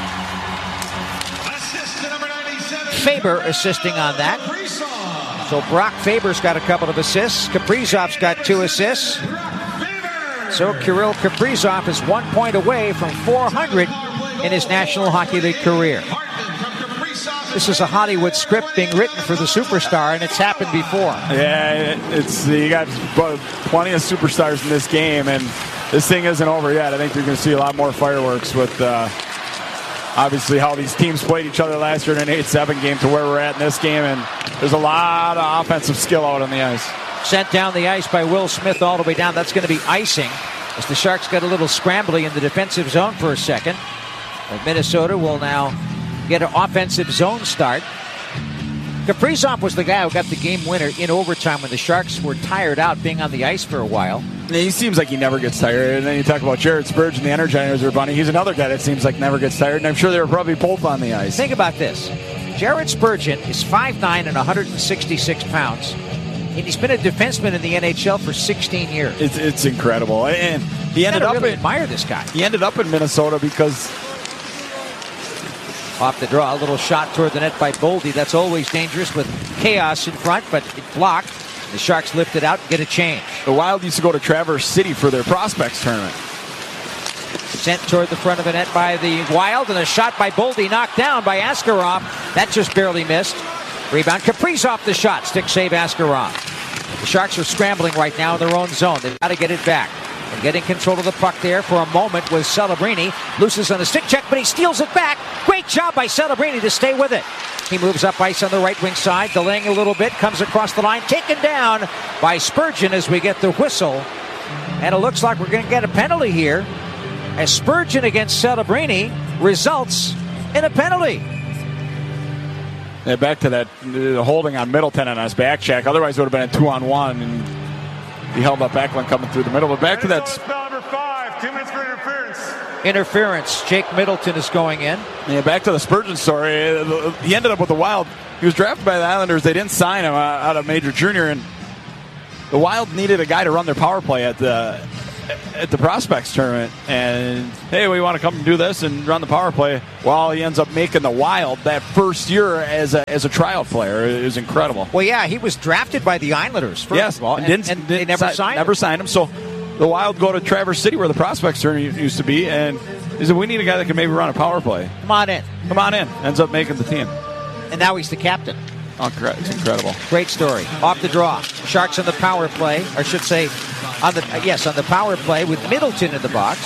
Speaker 1: Faber assisting on that. So Brock Faber's got a couple of assists. Kaprizov's got two assists. So Kirill Kaprizov is one point away from four hundred in his National Hockey League career. This is a Hollywood script being written for the superstar, and it's happened before.
Speaker 2: Yeah, it's you got plenty of superstars in this game, and this thing isn't over yet. I think you're going to see a lot more fireworks with uh, obviously how these teams played each other last year in an eight seven game to where we're at in this game, and there's a lot of offensive skill out on the ice.
Speaker 1: Sent down the ice by Will Smith all the way down. That's going to be icing as the Sharks got a little scrambly in the defensive zone for a second. But Minnesota will now get an offensive zone start. Kaprizov was the guy who got the game winner in overtime when the Sharks were tired out being on the ice for a while.
Speaker 2: He seems like he never gets tired. And then you talk about Jared Spurgeon, the Energizer Bunny. He's another guy that seems like never gets tired, and I'm sure they were probably both on the ice.
Speaker 1: Think about this. Jared Spurgeon is five nine and one hundred sixty-six pounds. And he's been a defenseman in the N H L for sixteen years.
Speaker 2: It's, it's incredible. And he ended up
Speaker 1: really
Speaker 2: in,
Speaker 1: admire this guy.
Speaker 2: He ended up in Minnesota because
Speaker 1: off the draw, a little shot toward the net by Boldy. That's always dangerous with chaos in front, but it blocked. The Sharks lift it out and get a change.
Speaker 2: The Wild used to go to Traverse City for their prospects tournament.
Speaker 1: Sent toward the front of the net by the Wild, and a shot by Boldy knocked down by Askarov. That just barely missed. Rebound, Kaprizov the shot. Stick save Askarov. The Sharks are scrambling right now in their own zone. They've got to get it back. And getting control of the puck there for a moment was Celebrini. Loses on the stick check, but he steals it back. Great job by Celebrini to stay with it. He moves up ice on the right wing side, delaying a little bit, comes across the line, taken down by Spurgeon as we get the whistle. And it looks like we're going to get a penalty here, as Spurgeon against Celebrini results in a penalty.
Speaker 2: Yeah, back to that uh, holding on Middleton on his back check. Otherwise, it would have been a two-on-one, and he held up Eklund coming through the middle. But back to that.
Speaker 3: Number five, two minutes for interference.
Speaker 1: interference. Jake Middleton is going in.
Speaker 2: Yeah, back to the Spurgeon story. He ended up with the Wild. He was drafted by the Islanders. They didn't sign him out of Major Junior, and the Wild needed a guy to run their power play at the at the prospects tournament. And hey, we want to come and do this and run the power play. Well, he ends up making the Wild that first year as a as a trial player. It was incredible.
Speaker 1: Well, yeah, he was drafted by the Islanders first
Speaker 2: yes,
Speaker 1: of all,
Speaker 2: and,
Speaker 1: and,
Speaker 2: didn't,
Speaker 1: and
Speaker 2: didn't
Speaker 1: they never
Speaker 2: si-
Speaker 1: signed
Speaker 2: never
Speaker 1: him.
Speaker 2: signed him. So the Wild go to Traverse City, where the prospects tournament used to be, and he said, we need a guy that can maybe run a power play.
Speaker 1: Come on in.
Speaker 2: Come on in. Ends up making the team.
Speaker 1: And now he's the captain.
Speaker 2: Oh, it's incredible.
Speaker 1: Great story. Off the draw. Sharks on the power play, or I should say, on the uh, yes, on the power play with Middleton in the box.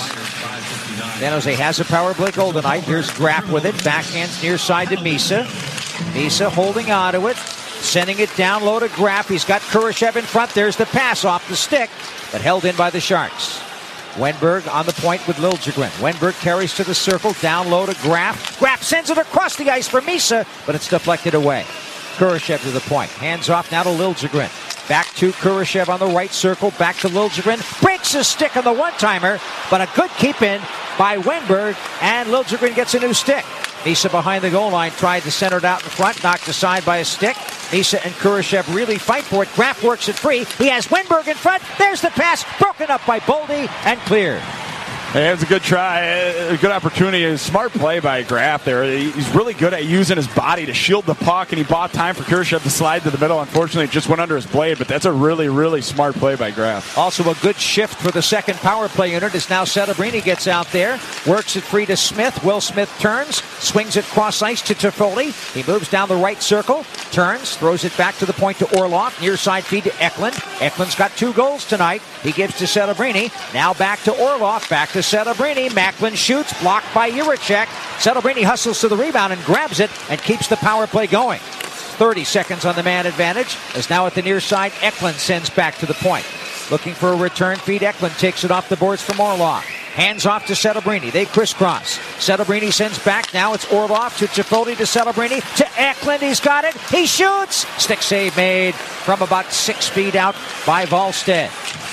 Speaker 1: San Jose has a power play goal tonight. Here's Graff with it. Backhands near side to Misa. Misa holding on to it. Sending it down low to Graff. He's got Kurashev in front. There's the pass off the stick, but held in by the Sharks. Wenberg on the point with Liljegren. Wenberg carries to the circle, down low to Graff. Graff sends it across the ice for Misa, but it's deflected away. Kurashev to the point. Hands off now to Liljegren. Back to Kurashev on the right circle. Back to Liljegren. Breaks his stick on the one-timer, but a good keep-in by Wenberg, and Liljegren gets a new stick. Misa behind the goal line tried to center it out in front, knocked aside by a stick. Misa and Kurashev really fight for it. Graff works it free. He has Wenberg in front. There's the pass, broken up by Boldy and cleared.
Speaker 2: Hey, it was a good try, a good opportunity. A smart play by Graff there. He's really good at using his body to shield the puck, and he bought time for Kurashev to slide to the middle. Unfortunately, it just went under his blade, but that's a really, really smart play by Graff.
Speaker 1: Also a good shift for the second power play unit as now Celebrini gets out there, works it free to Smith. Will Smith turns, swings it cross ice to Toffoli. He moves down the right circle, turns, throws it back to the point to Orlov. Near side feed to Eklund. Eklund's got two goals tonight. He gives to Celebrini. Now back to Orlov, back to Celebrini. Macklin shoots, blocked by Jiricek. Celebrini hustles to the rebound and grabs it and keeps the power play going. thirty seconds on the man advantage, as now at the near side, Eklund sends back to the point. Looking for a return feed, Eklund takes it off the boards from Orlov. Hands off to Celebrini. They crisscross. Celebrini sends back. Now it's Orlov to Toffoli to Celebrini to Eklund. He's got it. He shoots. Stick save made from about six feet out by Wallstedt.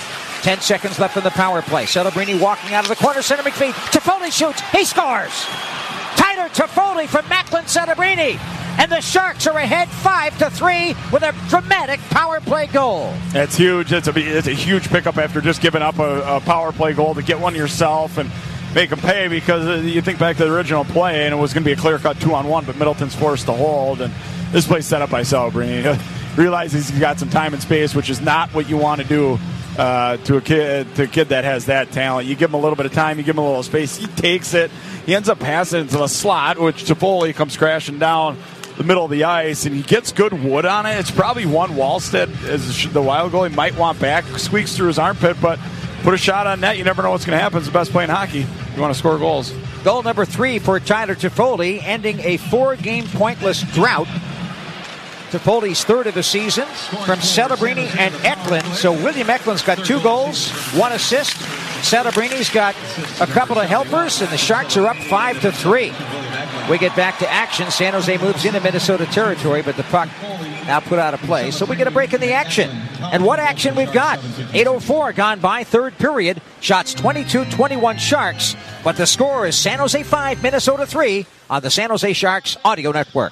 Speaker 1: Ten seconds left in the power play. Celebrini walking out of the corner. Center McPhee. Toffoli shoots. He scores. Tyler Toffoli from Macklin Celebrini. And the Sharks are ahead five to three with a dramatic power play goal.
Speaker 2: That's huge. It's a, it's a huge pickup after just giving up a, a power play goal to get one yourself and make them pay, because you think back to the original play and it was going to be a clear-cut two-on-one, but Middleton's forced to hold, and this play's set up by Celebrini. Realizes he's got some time and space, which is not what you want to do uh, to a kid to a kid that has that talent. You give him a little bit of time, you give him a little space, he takes it, he ends up passing into the slot, which Toffoli comes crashing down the middle of the ice, and he gets good wood on it. It's probably one Wallstedt, as the Wild goalie, might want back, squeaks through his armpit, but put a shot on net. You never know what's going to happen. It's the best play in hockey. You want to score goals.
Speaker 1: Goal number three for Tyler Toffoli, ending a four-game pointless drought. Toffoli's third of the season from Celebrini and Eklund. So William Eklund's got two goals, one assist. Celebrini's got a couple of helpers, and the Sharks are up five to three. We get back to action. San Jose moves into Minnesota territory, but the puck now put out of play. So we get a break in the action. And what action we've got? eight oh four gone by, third period. Shots twenty-two twenty-one Sharks. But the score is San Jose five, Minnesota three on the San Jose Sharks Audio Network.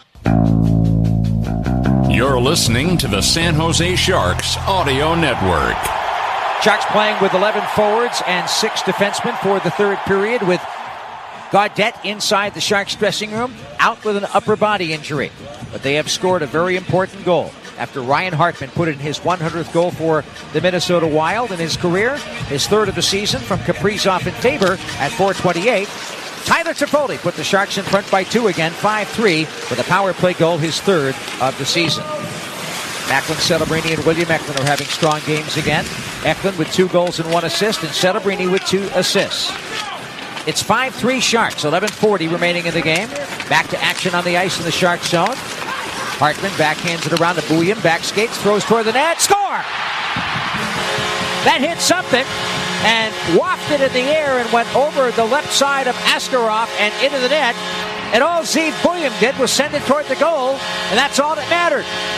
Speaker 3: You're listening to the San Jose Sharks Audio Network.
Speaker 1: Sharks playing with eleven forwards and six defensemen for the third period, with Gaudette inside the Sharks dressing room, out with an upper body injury. But they have scored a very important goal after Ryan Hartman put in his one hundredth goal for the Minnesota Wild in his career, his third of the season from Kaprizov and Tabor at four twenty-eight. Tyler Toffoli put the Sharks in front by two again, five three, with a power play goal, his third of the season. Macklin, Celebrini, and William Eklund are having strong games again. Eklund with two goals and one assist, and Celebrini with two assists. It's five three Sharks, eleven forty remaining in the game. Back to action on the ice in the Sharks zone. Hartman backhands it around to Bouillon, back skates, throws toward the net, score! That hit something and wafted in the air and went over the left side of Askarov and into the net. And all Zeev Bouillon did was send it toward the goal, and that's all that mattered.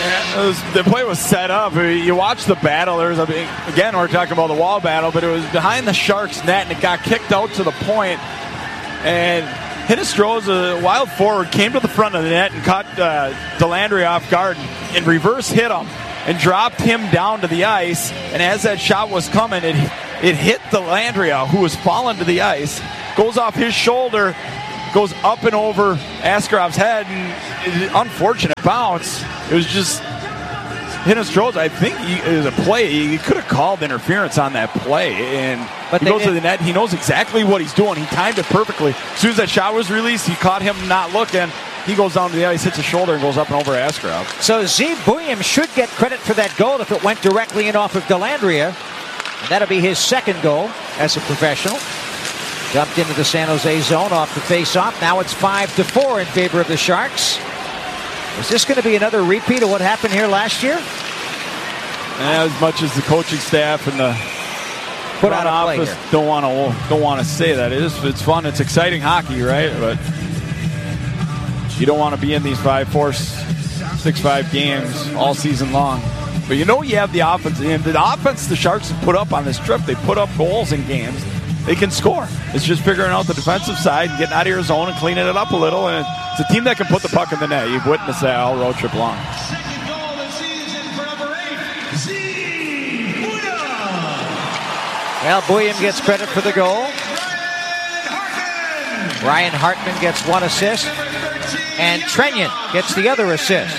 Speaker 2: Yeah, it was, the play was set up. You watch the battle. There was a, again, we're talking about the wall battle, but it was behind the Sharks' net, and it got kicked out to the point. And Hinostroza, wild forward, came to the front of the net and caught uh, Delandria off guard and reverse hit him and dropped him down to the ice. And as that shot was coming, it it hit Delandria, who was falling to the ice, goes off his shoulder, goes up and over Askarov's head, and it, unfortunate bounce. It was just Hinostroza. I think he, it was a play. He could have called interference on that play, and
Speaker 1: but
Speaker 2: he goes
Speaker 1: did.
Speaker 2: to the net. He knows exactly what he's doing. He timed it perfectly. As soon as that shot was released, he caught him not looking. He goes down to the ice, hits his shoulder, and goes up and over Askarov.
Speaker 1: So Zeev Buium should get credit for that goal if it went directly in off of Delandria. And that'll be his second goal as a professional. Dumped into the San Jose zone off the face-off. Now it's five to four in favor of the Sharks. Is this going to be another repeat of what happened here last year?
Speaker 2: And as much as the coaching staff and the
Speaker 1: Put
Speaker 2: front
Speaker 1: out a play
Speaker 2: office
Speaker 1: here.
Speaker 2: don't want to don't want to say that, it is it's fun, it's exciting hockey, right? But you don't want to be in these five, four, six, five games all season long. But you know you have the offense, and the offense the Sharks have put up on this trip. They put up goals in games. They can score. It's just figuring out the defensive side and getting out of your zone and cleaning it up a little. And it's a team that can put the puck in the net. You've witnessed that all road trip long.
Speaker 4: Second goal of the season for number eight, Zeev Buium.
Speaker 1: Well, Buium gets credit for the goal.
Speaker 4: Ryan Hartman.
Speaker 1: Ryan Hartman gets one assist. And Trenyan gets the other assist.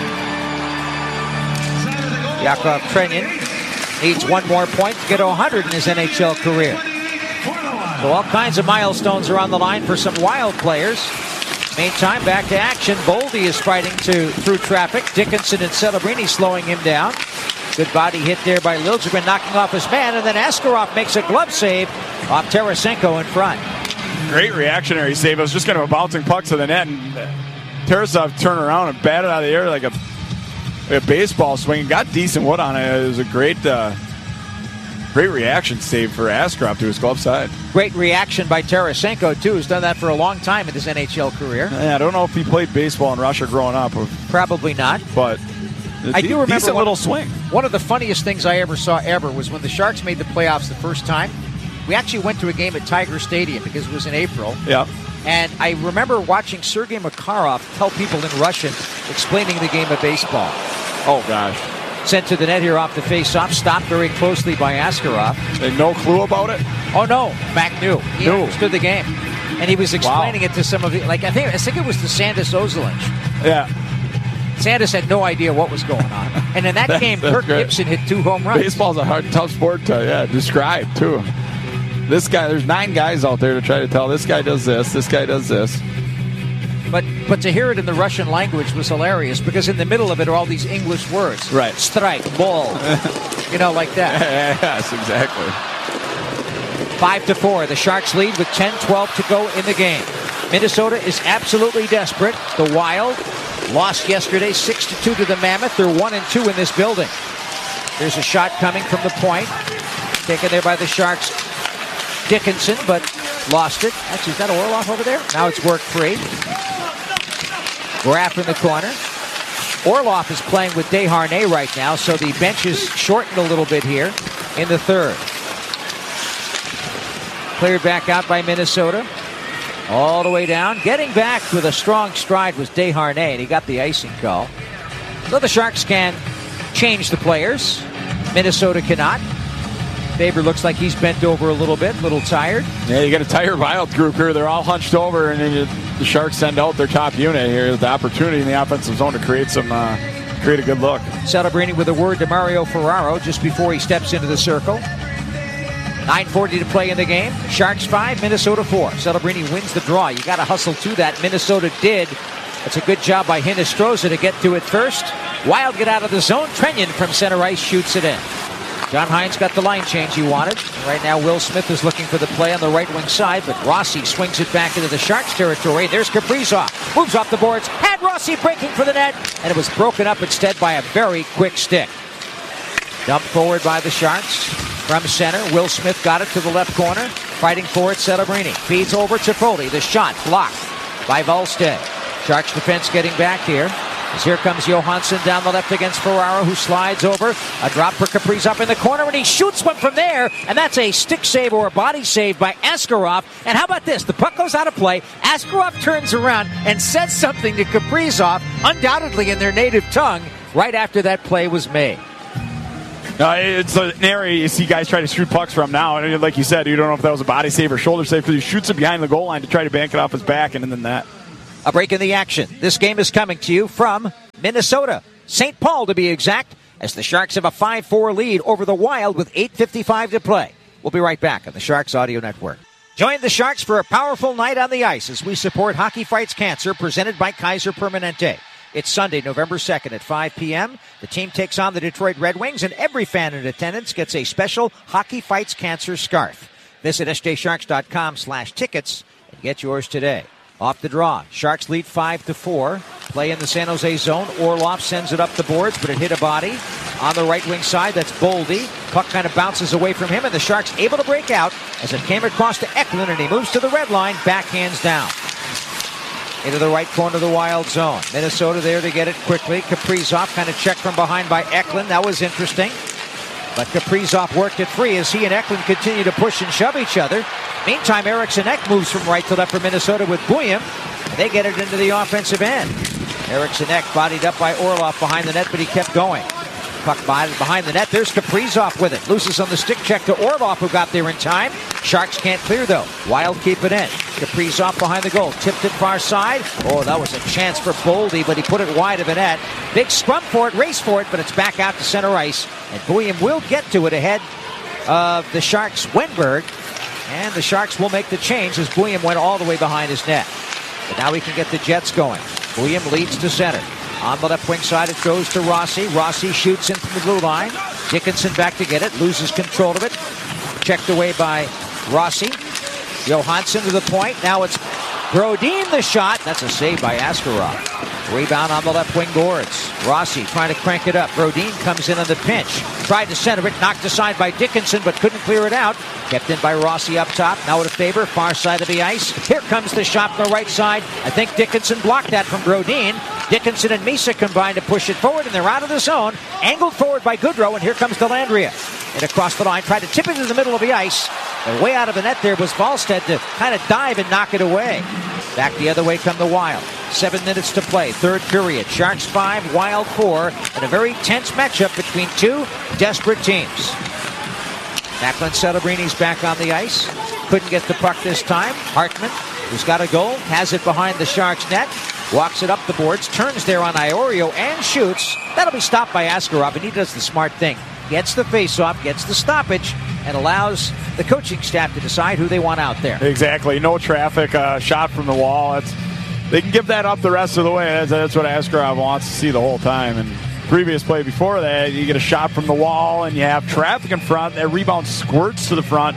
Speaker 1: Yakov Trenyan needs one more point to get to one hundred in his N H L career. So all kinds of milestones are on the line for some Wild players. Meantime, back to action. Boldy is fighting to through traffic. Dickinson and Celebrini slowing him down. Good body hit there by Liljegren, knocking off his man, and then Askarov makes a glove save off Tarasenko in front.
Speaker 2: Great reactionary save. It was just kind of a bouncing puck to the net, and Tarasov turned around and batted out of the air like a, like a baseball swing. Got decent wood on it. It was a great, uh, great reaction save for Askarov to his glove side.
Speaker 1: Great reaction by Tarasenko, too, who's done that for a long time in his N H L career.
Speaker 2: Yeah, I don't know if he played baseball in Russia growing up,
Speaker 1: Probably not.
Speaker 2: but
Speaker 1: I do remember
Speaker 2: decent
Speaker 1: one,
Speaker 2: little swing.
Speaker 1: One of the funniest things I ever saw ever was when the Sharks made the playoffs the first time. We actually went to a game at Tiger Stadium because it was in April.
Speaker 2: Yeah.
Speaker 1: And I remember watching Sergei Makarov tell people in Russian, explaining the game of baseball.
Speaker 2: Oh, gosh.
Speaker 1: Sent to the net here off the face-off, stopped very closely by Askarov.
Speaker 2: They had no clue about it?
Speaker 1: Oh, no. Mac knew. He
Speaker 2: Knew.
Speaker 1: understood the game. And he was explaining
Speaker 2: Wow.
Speaker 1: it to some of the, like, I think, I think it was the Sandis Ozolinsh.
Speaker 2: Yeah.
Speaker 1: Sandis had no idea what was going on. And in that
Speaker 2: That's-
Speaker 1: game,
Speaker 2: that's
Speaker 1: Kirk
Speaker 2: great.
Speaker 1: Gibson hit two home runs.
Speaker 2: Baseball's a hard, tough sport to yeah, describe, too. This guy, there's nine guys out there to try to tell this guy does this, this guy does this.
Speaker 1: But but to hear it in the Russian language was hilarious because in the middle of it are all these English words.
Speaker 2: Right.
Speaker 1: Strike, ball, you know, like that.
Speaker 2: Yes, exactly.
Speaker 1: Five to four. The Sharks lead with ten twelve to go in the game. Minnesota is absolutely desperate. The Wild lost yesterday six to two to the Mammoth. They're one and two in this building. There's a shot coming from the point. Taken there by the Sharks. Dickinson, but lost it. Actually, is that Orlov over there? Now it's work free. Graff in the corner. Orlov is playing with Desharnais right now, so the bench is shortened a little bit here in the third. Cleared back out by Minnesota. All the way down. Getting back with a strong stride was Desharnais, and he got the icing call. So the Sharks can change the players. Minnesota cannot. Faber looks like he's bent over a little bit, a little tired.
Speaker 2: Yeah, you got a tired Wild group here. They're all hunched over, and then you, the Sharks send out their top unit here. The opportunity in the offensive zone to create some, uh, create a good look.
Speaker 1: Celebrini with a word to Mario Ferraro just before he steps into the circle. nine forty to play in the game. Sharks five, Minnesota four. Celebrini wins the draw. You got to hustle to that. Minnesota did. That's a good job by Hinostroza to get to it first. Wild get out of the zone. Trenyan from center ice shoots it in. John Hines got the line change he wanted. Right now, Will Smith is looking for the play on the right wing side, but Rossi swings it back into the Sharks territory. There's Kaprizov. Moves off the boards. Had Rossi breaking for the net, and it was broken up instead by a very quick stick. Dumped forward by the Sharks. From center, Will Smith got it to the left corner. Fighting for it, Celebrini. Feeds over to Foley. The shot blocked by Volstead. Sharks defense getting back here. As here comes Johansson down the left against Ferraro, who slides over. A drop for Kaprizov in the corner, and he shoots one from there, and that's a stick save or a body save by Askarov. And how about this? The puck goes out of play. Askarov turns around and says something to Kaprizov, undoubtedly in their native tongue, right after that play was made.
Speaker 2: Uh, it's an area you see guys try to shoot pucks from now, and like you said, you don't know if that was a body save or shoulder save because he shoots it behind the goal line to try to bank it off his back, and then that.
Speaker 1: A break in the action. This game is coming to you from Minnesota. Saint Paul, to be exact, as the Sharks have a five four lead over the Wild with eight fifty-five to play. We'll be right back on the Sharks Audio Network. Join the Sharks for a powerful night on the ice as we support Hockey Fights Cancer, presented by Kaiser Permanente. It's Sunday, November second at five p.m. The team takes on the Detroit Red Wings, and every fan in attendance gets a special Hockey Fights Cancer scarf. Visit s j sharks dot com slash tickets and get yours today. Off the draw, Sharks lead five to four. Play in the San Jose zone. Orlov sends it up the boards, but it hit a body. On the right wing side, that's Boldy. Puck kind of bounces away from him, and the Sharks able to break out as it came across to Eklund, and he moves to the red line, backhands down. Into the right corner of the Wild zone. Minnesota there to get it quickly. Kaprizov kind of checked from behind by Eklund. That was interesting. But Kaprizov worked it free as he and Eklund continue to push and shove each other. Meantime, Eriksson Ek moves from right to left for Minnesota with Buyem. They get it into the offensive end. Eriksson Ek bodied up by Orlov behind the net, but he kept going. Puck behind the net. There's Kaprizov with it. Loses on the stick check to Orlov, who got there in time. Sharks can't clear, though. Wild keep it in. Kaprizov behind the goal. Tipped it far side. Oh, that was a chance for Boldy, but he put it wide of the net. Big scrum for it, race for it, but it's back out to center ice. And Buyem will get to it ahead of the Sharks' Wenberg. And the Sharks will make the change as Buyem went all the way behind his net. But now we can get the Jets going. Buyem leads to center. On the left wing side, it goes to Rossi. Rossi shoots in from the blue line. Dickinson back to get it. Loses control of it. Checked away by Rossi. Johansson to the point. Now it's Brodin the shot. That's a save by Askarov. Rebound on the left wing boards. Rossi trying to crank it up. Brodin comes in on the pinch. Tried to center it. Knocked aside by Dickinson, but couldn't clear it out. Kept in by Rossi up top. Now at a favor. Far side of the ice. Here comes the shot from the right side. I think Dickinson blocked that from Brodin. Dickinson and Misa combine to push it forward, and they're out of the zone. Angled forward by Goodrow, and here comes Dellandrea. And across the line, tried to tip it into the middle of the ice. And way out of the net there was Wallstedt to kind of dive and knock it away. Back the other way come the Wild. Seven minutes to play, third period. Sharks five, Wild four, and a very tense matchup between two desperate teams. Macklin Celebrini's back on the ice. Couldn't get the puck this time. Hartman, who's got a goal, has it behind the Sharks' net. Walks it up the boards, turns there on Iorio and shoots. That'll be stopped by Askarov, and he does the smart thing. Gets the face-off, gets the stoppage, and allows the coaching staff to decide who they want out there.
Speaker 2: Exactly. No traffic, uh, shot from the wall. It's, they can give that up the rest of the way. That's, that's what Askarov wants to see the whole time. And previous play before that, you get a shot from the wall, and you have traffic in front. That rebound squirts to the front.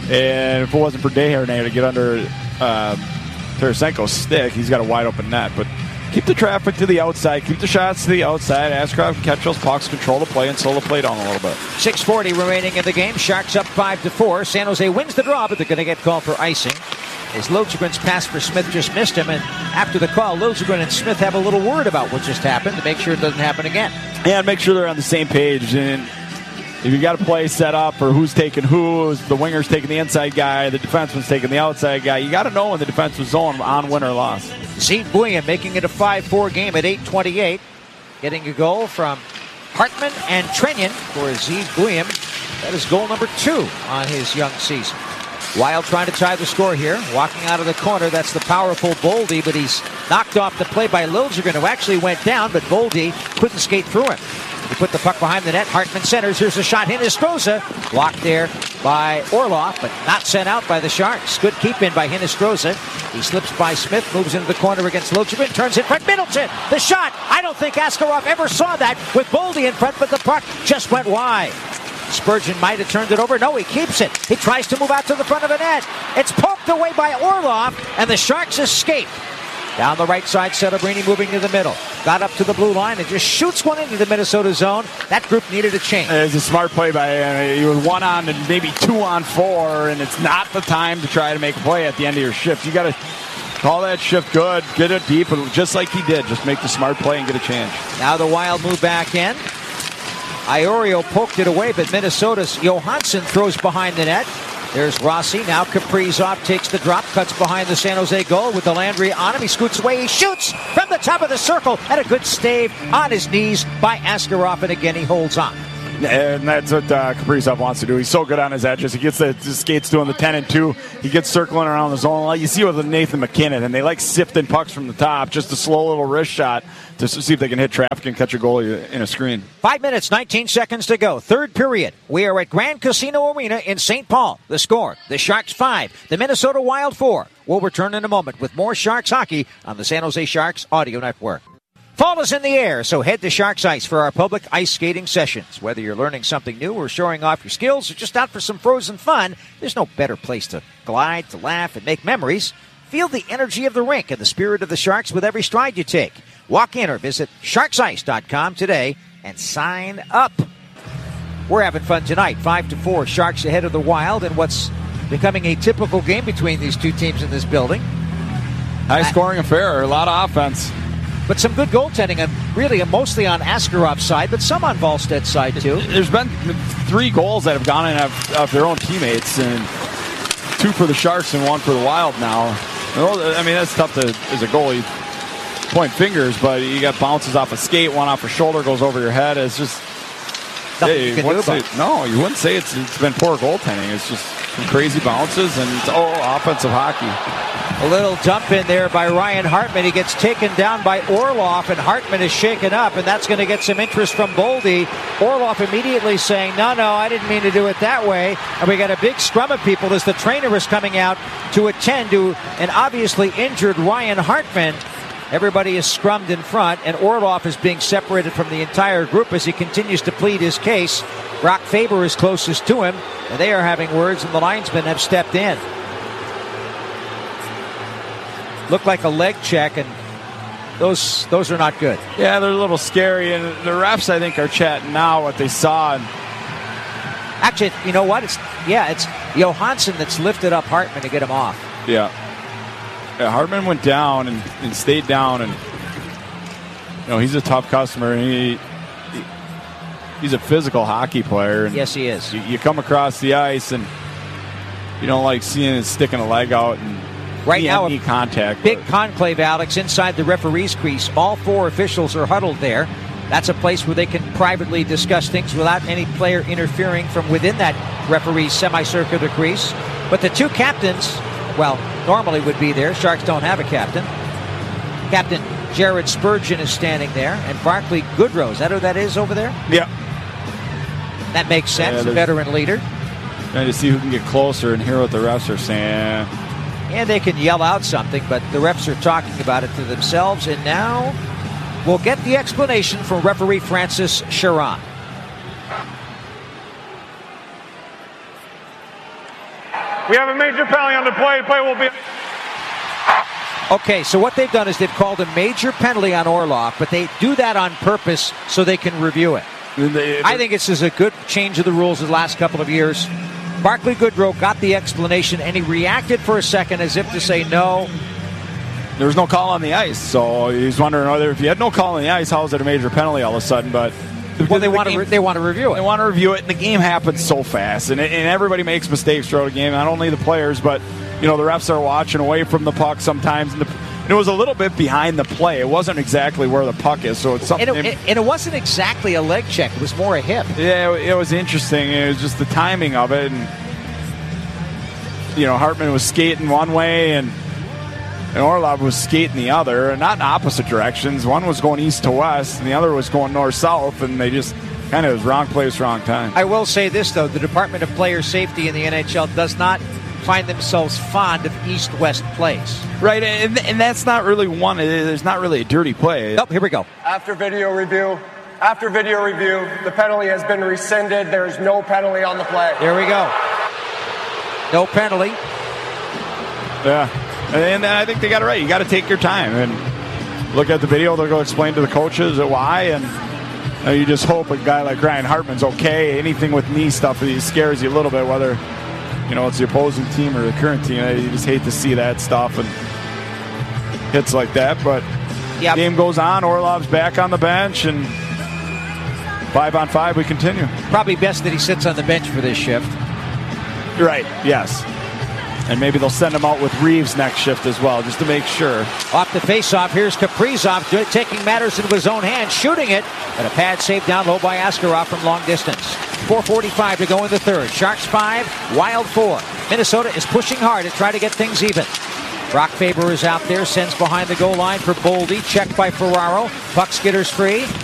Speaker 2: And if it wasn't for Desharnais to get under uh, Tarasenko's stick, he's got a wide-open net. But keep the traffic to the outside. Keep the shots to the outside. Askarov can catch those pucks, control the play, and slow the play down a little bit.
Speaker 1: six forty remaining in the game. Sharks up five to four. San Jose wins the draw, but they're going to get called for icing. As Liljegren's pass for Smith just missed him, and after the call, Liljegren and Smith have a little word about what just happened to make sure it doesn't happen again.
Speaker 2: Yeah, and make sure they're on the same page. And if you got a play set up, or who's taking who, the winger's taking the inside guy, the defenseman's taking the outside guy, you got to know when the defensive zone on win or loss.
Speaker 1: Zeke Buyem making it a five four game at eight twenty-eight. Getting a goal from Hartman and Trenyon for Zeke Buyem. That is goal number two on his young season. Wild trying to tie the score here. Walking out of the corner, that's the powerful Boldy, but he's knocked off the play by Liljegren, who actually went down, but Boldy couldn't skate through him. He put the puck behind the net. Hartman centers. Here's a shot. Hinostroza blocked there by Orlov, but not sent out by the Sharks. Good keep in by Hinostroza. He slips by Smith, moves into the corner against Liljegren, turns in front. Middleton, the shot. I don't think Askarov ever saw that with Boldy in front, but the puck just went wide. Spurgeon might have turned it over. No, he keeps it. He tries to move out to the front of the net. It's poked away by Orlov, and the Sharks escape. Down the right side, Celebrini moving to the middle. Got up to the blue line and just shoots one into the Minnesota zone. That group needed a change.
Speaker 2: It's a smart play by uh, you with one on and maybe two on four, and it's not the time to try to make a play at the end of your shift. You got to Call that shift good. Get it deep, just like he did. Just make the smart play and get a change.
Speaker 1: Now the Wild move back in. Iorio poked it away, but Minnesota's Johansson throws behind the net. There's Rossi. Now Kaprizov takes the drop, cuts behind the San Jose goal with the Landry on him. He scoots away. He shoots from the top of the circle. And a good stave on his knees by Askarov. And again, he holds on.
Speaker 2: And that's what uh, Kaprizov wants to do. He's so good on his edges. He gets the, the skates doing the ten and two. He gets circling around the zone. Like you see with Nathan McKinnon, and they like sifting pucks from the top. Just a slow little wrist shot to see if they can hit traffic and catch a goalie in a screen.
Speaker 1: Five minutes, nineteen seconds to go. Third period. We are at Grand Casino Arena in Saint Paul. The score, the Sharks five, the Minnesota Wild four. We'll return in a moment with more Sharks hockey on the San Jose Sharks Audio Network. Fall is in the air, so head to Sharks Ice for our public ice skating sessions. Whether you're learning something new or showing off your skills or just out for some frozen fun, there's no better place to glide, to laugh, and make memories. Feel the energy of the rink and the spirit of the Sharks with every stride you take. Walk in or visit sharks ice dot com today and sign up. We're having fun tonight. Five to four, Sharks ahead of the Wild in what's becoming a typical game between these two teams in this building.
Speaker 2: High-scoring affair, a lot of offense.
Speaker 1: But some good goaltending, and really mostly on Askarov's side, but some on Wallsted's side, too.
Speaker 2: There's been three goals that have gone in of, of their own teammates, and two for the Sharks and one for the Wild now. I mean, that's tough to, as a goalie, point fingers, but you got bounces off a skate, one off a shoulder, goes over your head. It's just...
Speaker 1: Nothing
Speaker 2: hey,
Speaker 1: you can do
Speaker 2: say,
Speaker 1: about it.
Speaker 2: No, you wouldn't say it's, it's been poor goaltending. It's just some crazy bounces, and it's all offensive hockey.
Speaker 1: A little dump in there by Ryan Hartman. He gets taken down by Orlov, and Hartman is shaken up, and that's going to get some interest from Boldy. Orlov immediately saying, no, no, I didn't mean to do it that way. And we got a big scrum of people as the trainer is coming out to attend to an obviously injured Ryan Hartman. Everybody is scrummed in front, and Orlov is being separated from the entire group as he continues to plead his case. Brock Faber is closest to him, and they are having words, and the linesmen have stepped in. Looked like a leg check, and those those are not good.
Speaker 2: Yeah, they're a little scary, and the refs, I think, are chatting now what they saw. And
Speaker 1: actually, you know what? It's yeah, it's Johansson that's lifted up Hartman to get him off.
Speaker 2: Yeah. yeah Hartman went down and, and stayed down, and you know he's a tough customer, and he, he he's a physical hockey player. And
Speaker 1: yes, he is.
Speaker 2: You, you come across the ice, and you don't like seeing it sticking a leg out and.
Speaker 1: Right now,
Speaker 2: knee contact.
Speaker 1: Big conclave, Alex, inside the referee's crease. All four officials are huddled there. That's a place where they can privately discuss things without any player interfering from within that referee's semicircular crease. But the two captains, well, normally would be there. Sharks don't have a captain. Captain Jared Spurgeon is standing there, and Barclay Goodrow. Is that who that is over there?
Speaker 2: Yeah.
Speaker 1: That makes sense.
Speaker 2: Yeah,
Speaker 1: a veteran leader.
Speaker 2: Trying to see who can get closer and hear what the refs are saying.
Speaker 1: And they can yell out something, but the refs are talking about it to themselves. And now we'll get the explanation from referee Francis Sharon.
Speaker 5: We have a major penalty on the play. Play will be...
Speaker 1: Okay, so what they've done is they've called a major penalty on Orlov, but they do that on purpose so they can review it.
Speaker 2: They,
Speaker 1: I think this is a good change of the rules the last couple of years. Barclay Goodrow got the explanation, and he reacted for a second as if to say no.
Speaker 2: There was no call on the ice, so he's wondering whether if you had no call on the ice, how is it a major penalty all of a sudden? But
Speaker 1: well, they
Speaker 2: the
Speaker 1: want
Speaker 2: game,
Speaker 1: to re- they want to review it.
Speaker 2: They want to review it, and the game happens so fast, and, and everybody makes mistakes throughout the game. Not only the players, but you know the refs are watching away from the puck sometimes, and, the, and it was a little bit behind the play. It wasn't exactly where the puck is, so it's something.
Speaker 1: And it, and it wasn't exactly a leg check; it was more a hip.
Speaker 2: Yeah, it, it was interesting. It was just the timing of it, and you know Hartman was skating one way, and. And Orlov was skating the other, not in opposite directions. One was going east to west, and the other was going north-south, and they just kind of was wrong place, wrong time.
Speaker 1: I will say this, though. The Department of Player Safety in the N H L does not find themselves fond of east-west plays.
Speaker 2: Right, and, and that's not really one. There's not really a dirty play.
Speaker 1: Oh, here we go.
Speaker 6: After video review, after video review, the penalty has been rescinded. There is no penalty on the play.
Speaker 1: There we go. No penalty.
Speaker 2: Yeah. And I think they got it right. You got to take your time and look at the video. They'll go explain to the coaches why, and you know, you just hope a guy like Ryan Hartman's okay. Anything with knee stuff, it scares you a little bit, whether you know it's the opposing team or the current team. You just hate to see that stuff. And hits like that. But
Speaker 1: Yep.
Speaker 2: game goes on. Orlov's back on the bench, and five on five, we continue.
Speaker 1: Probably best that he sits on the bench for this shift.
Speaker 2: Right, yes. And maybe they'll send him out with Reeves next shift as well, just to make sure.
Speaker 1: Off the faceoff, here's Kaprizov taking matters into his own hands, shooting it, and a pad saved down low by Askarov from long distance. four forty-five to go in the third. Sharks five, Wild four. Minnesota is pushing hard to try to get things even. Brock Faber is out there, sends behind the goal line for Boldy, checked by Ferraro. Puck skitters free.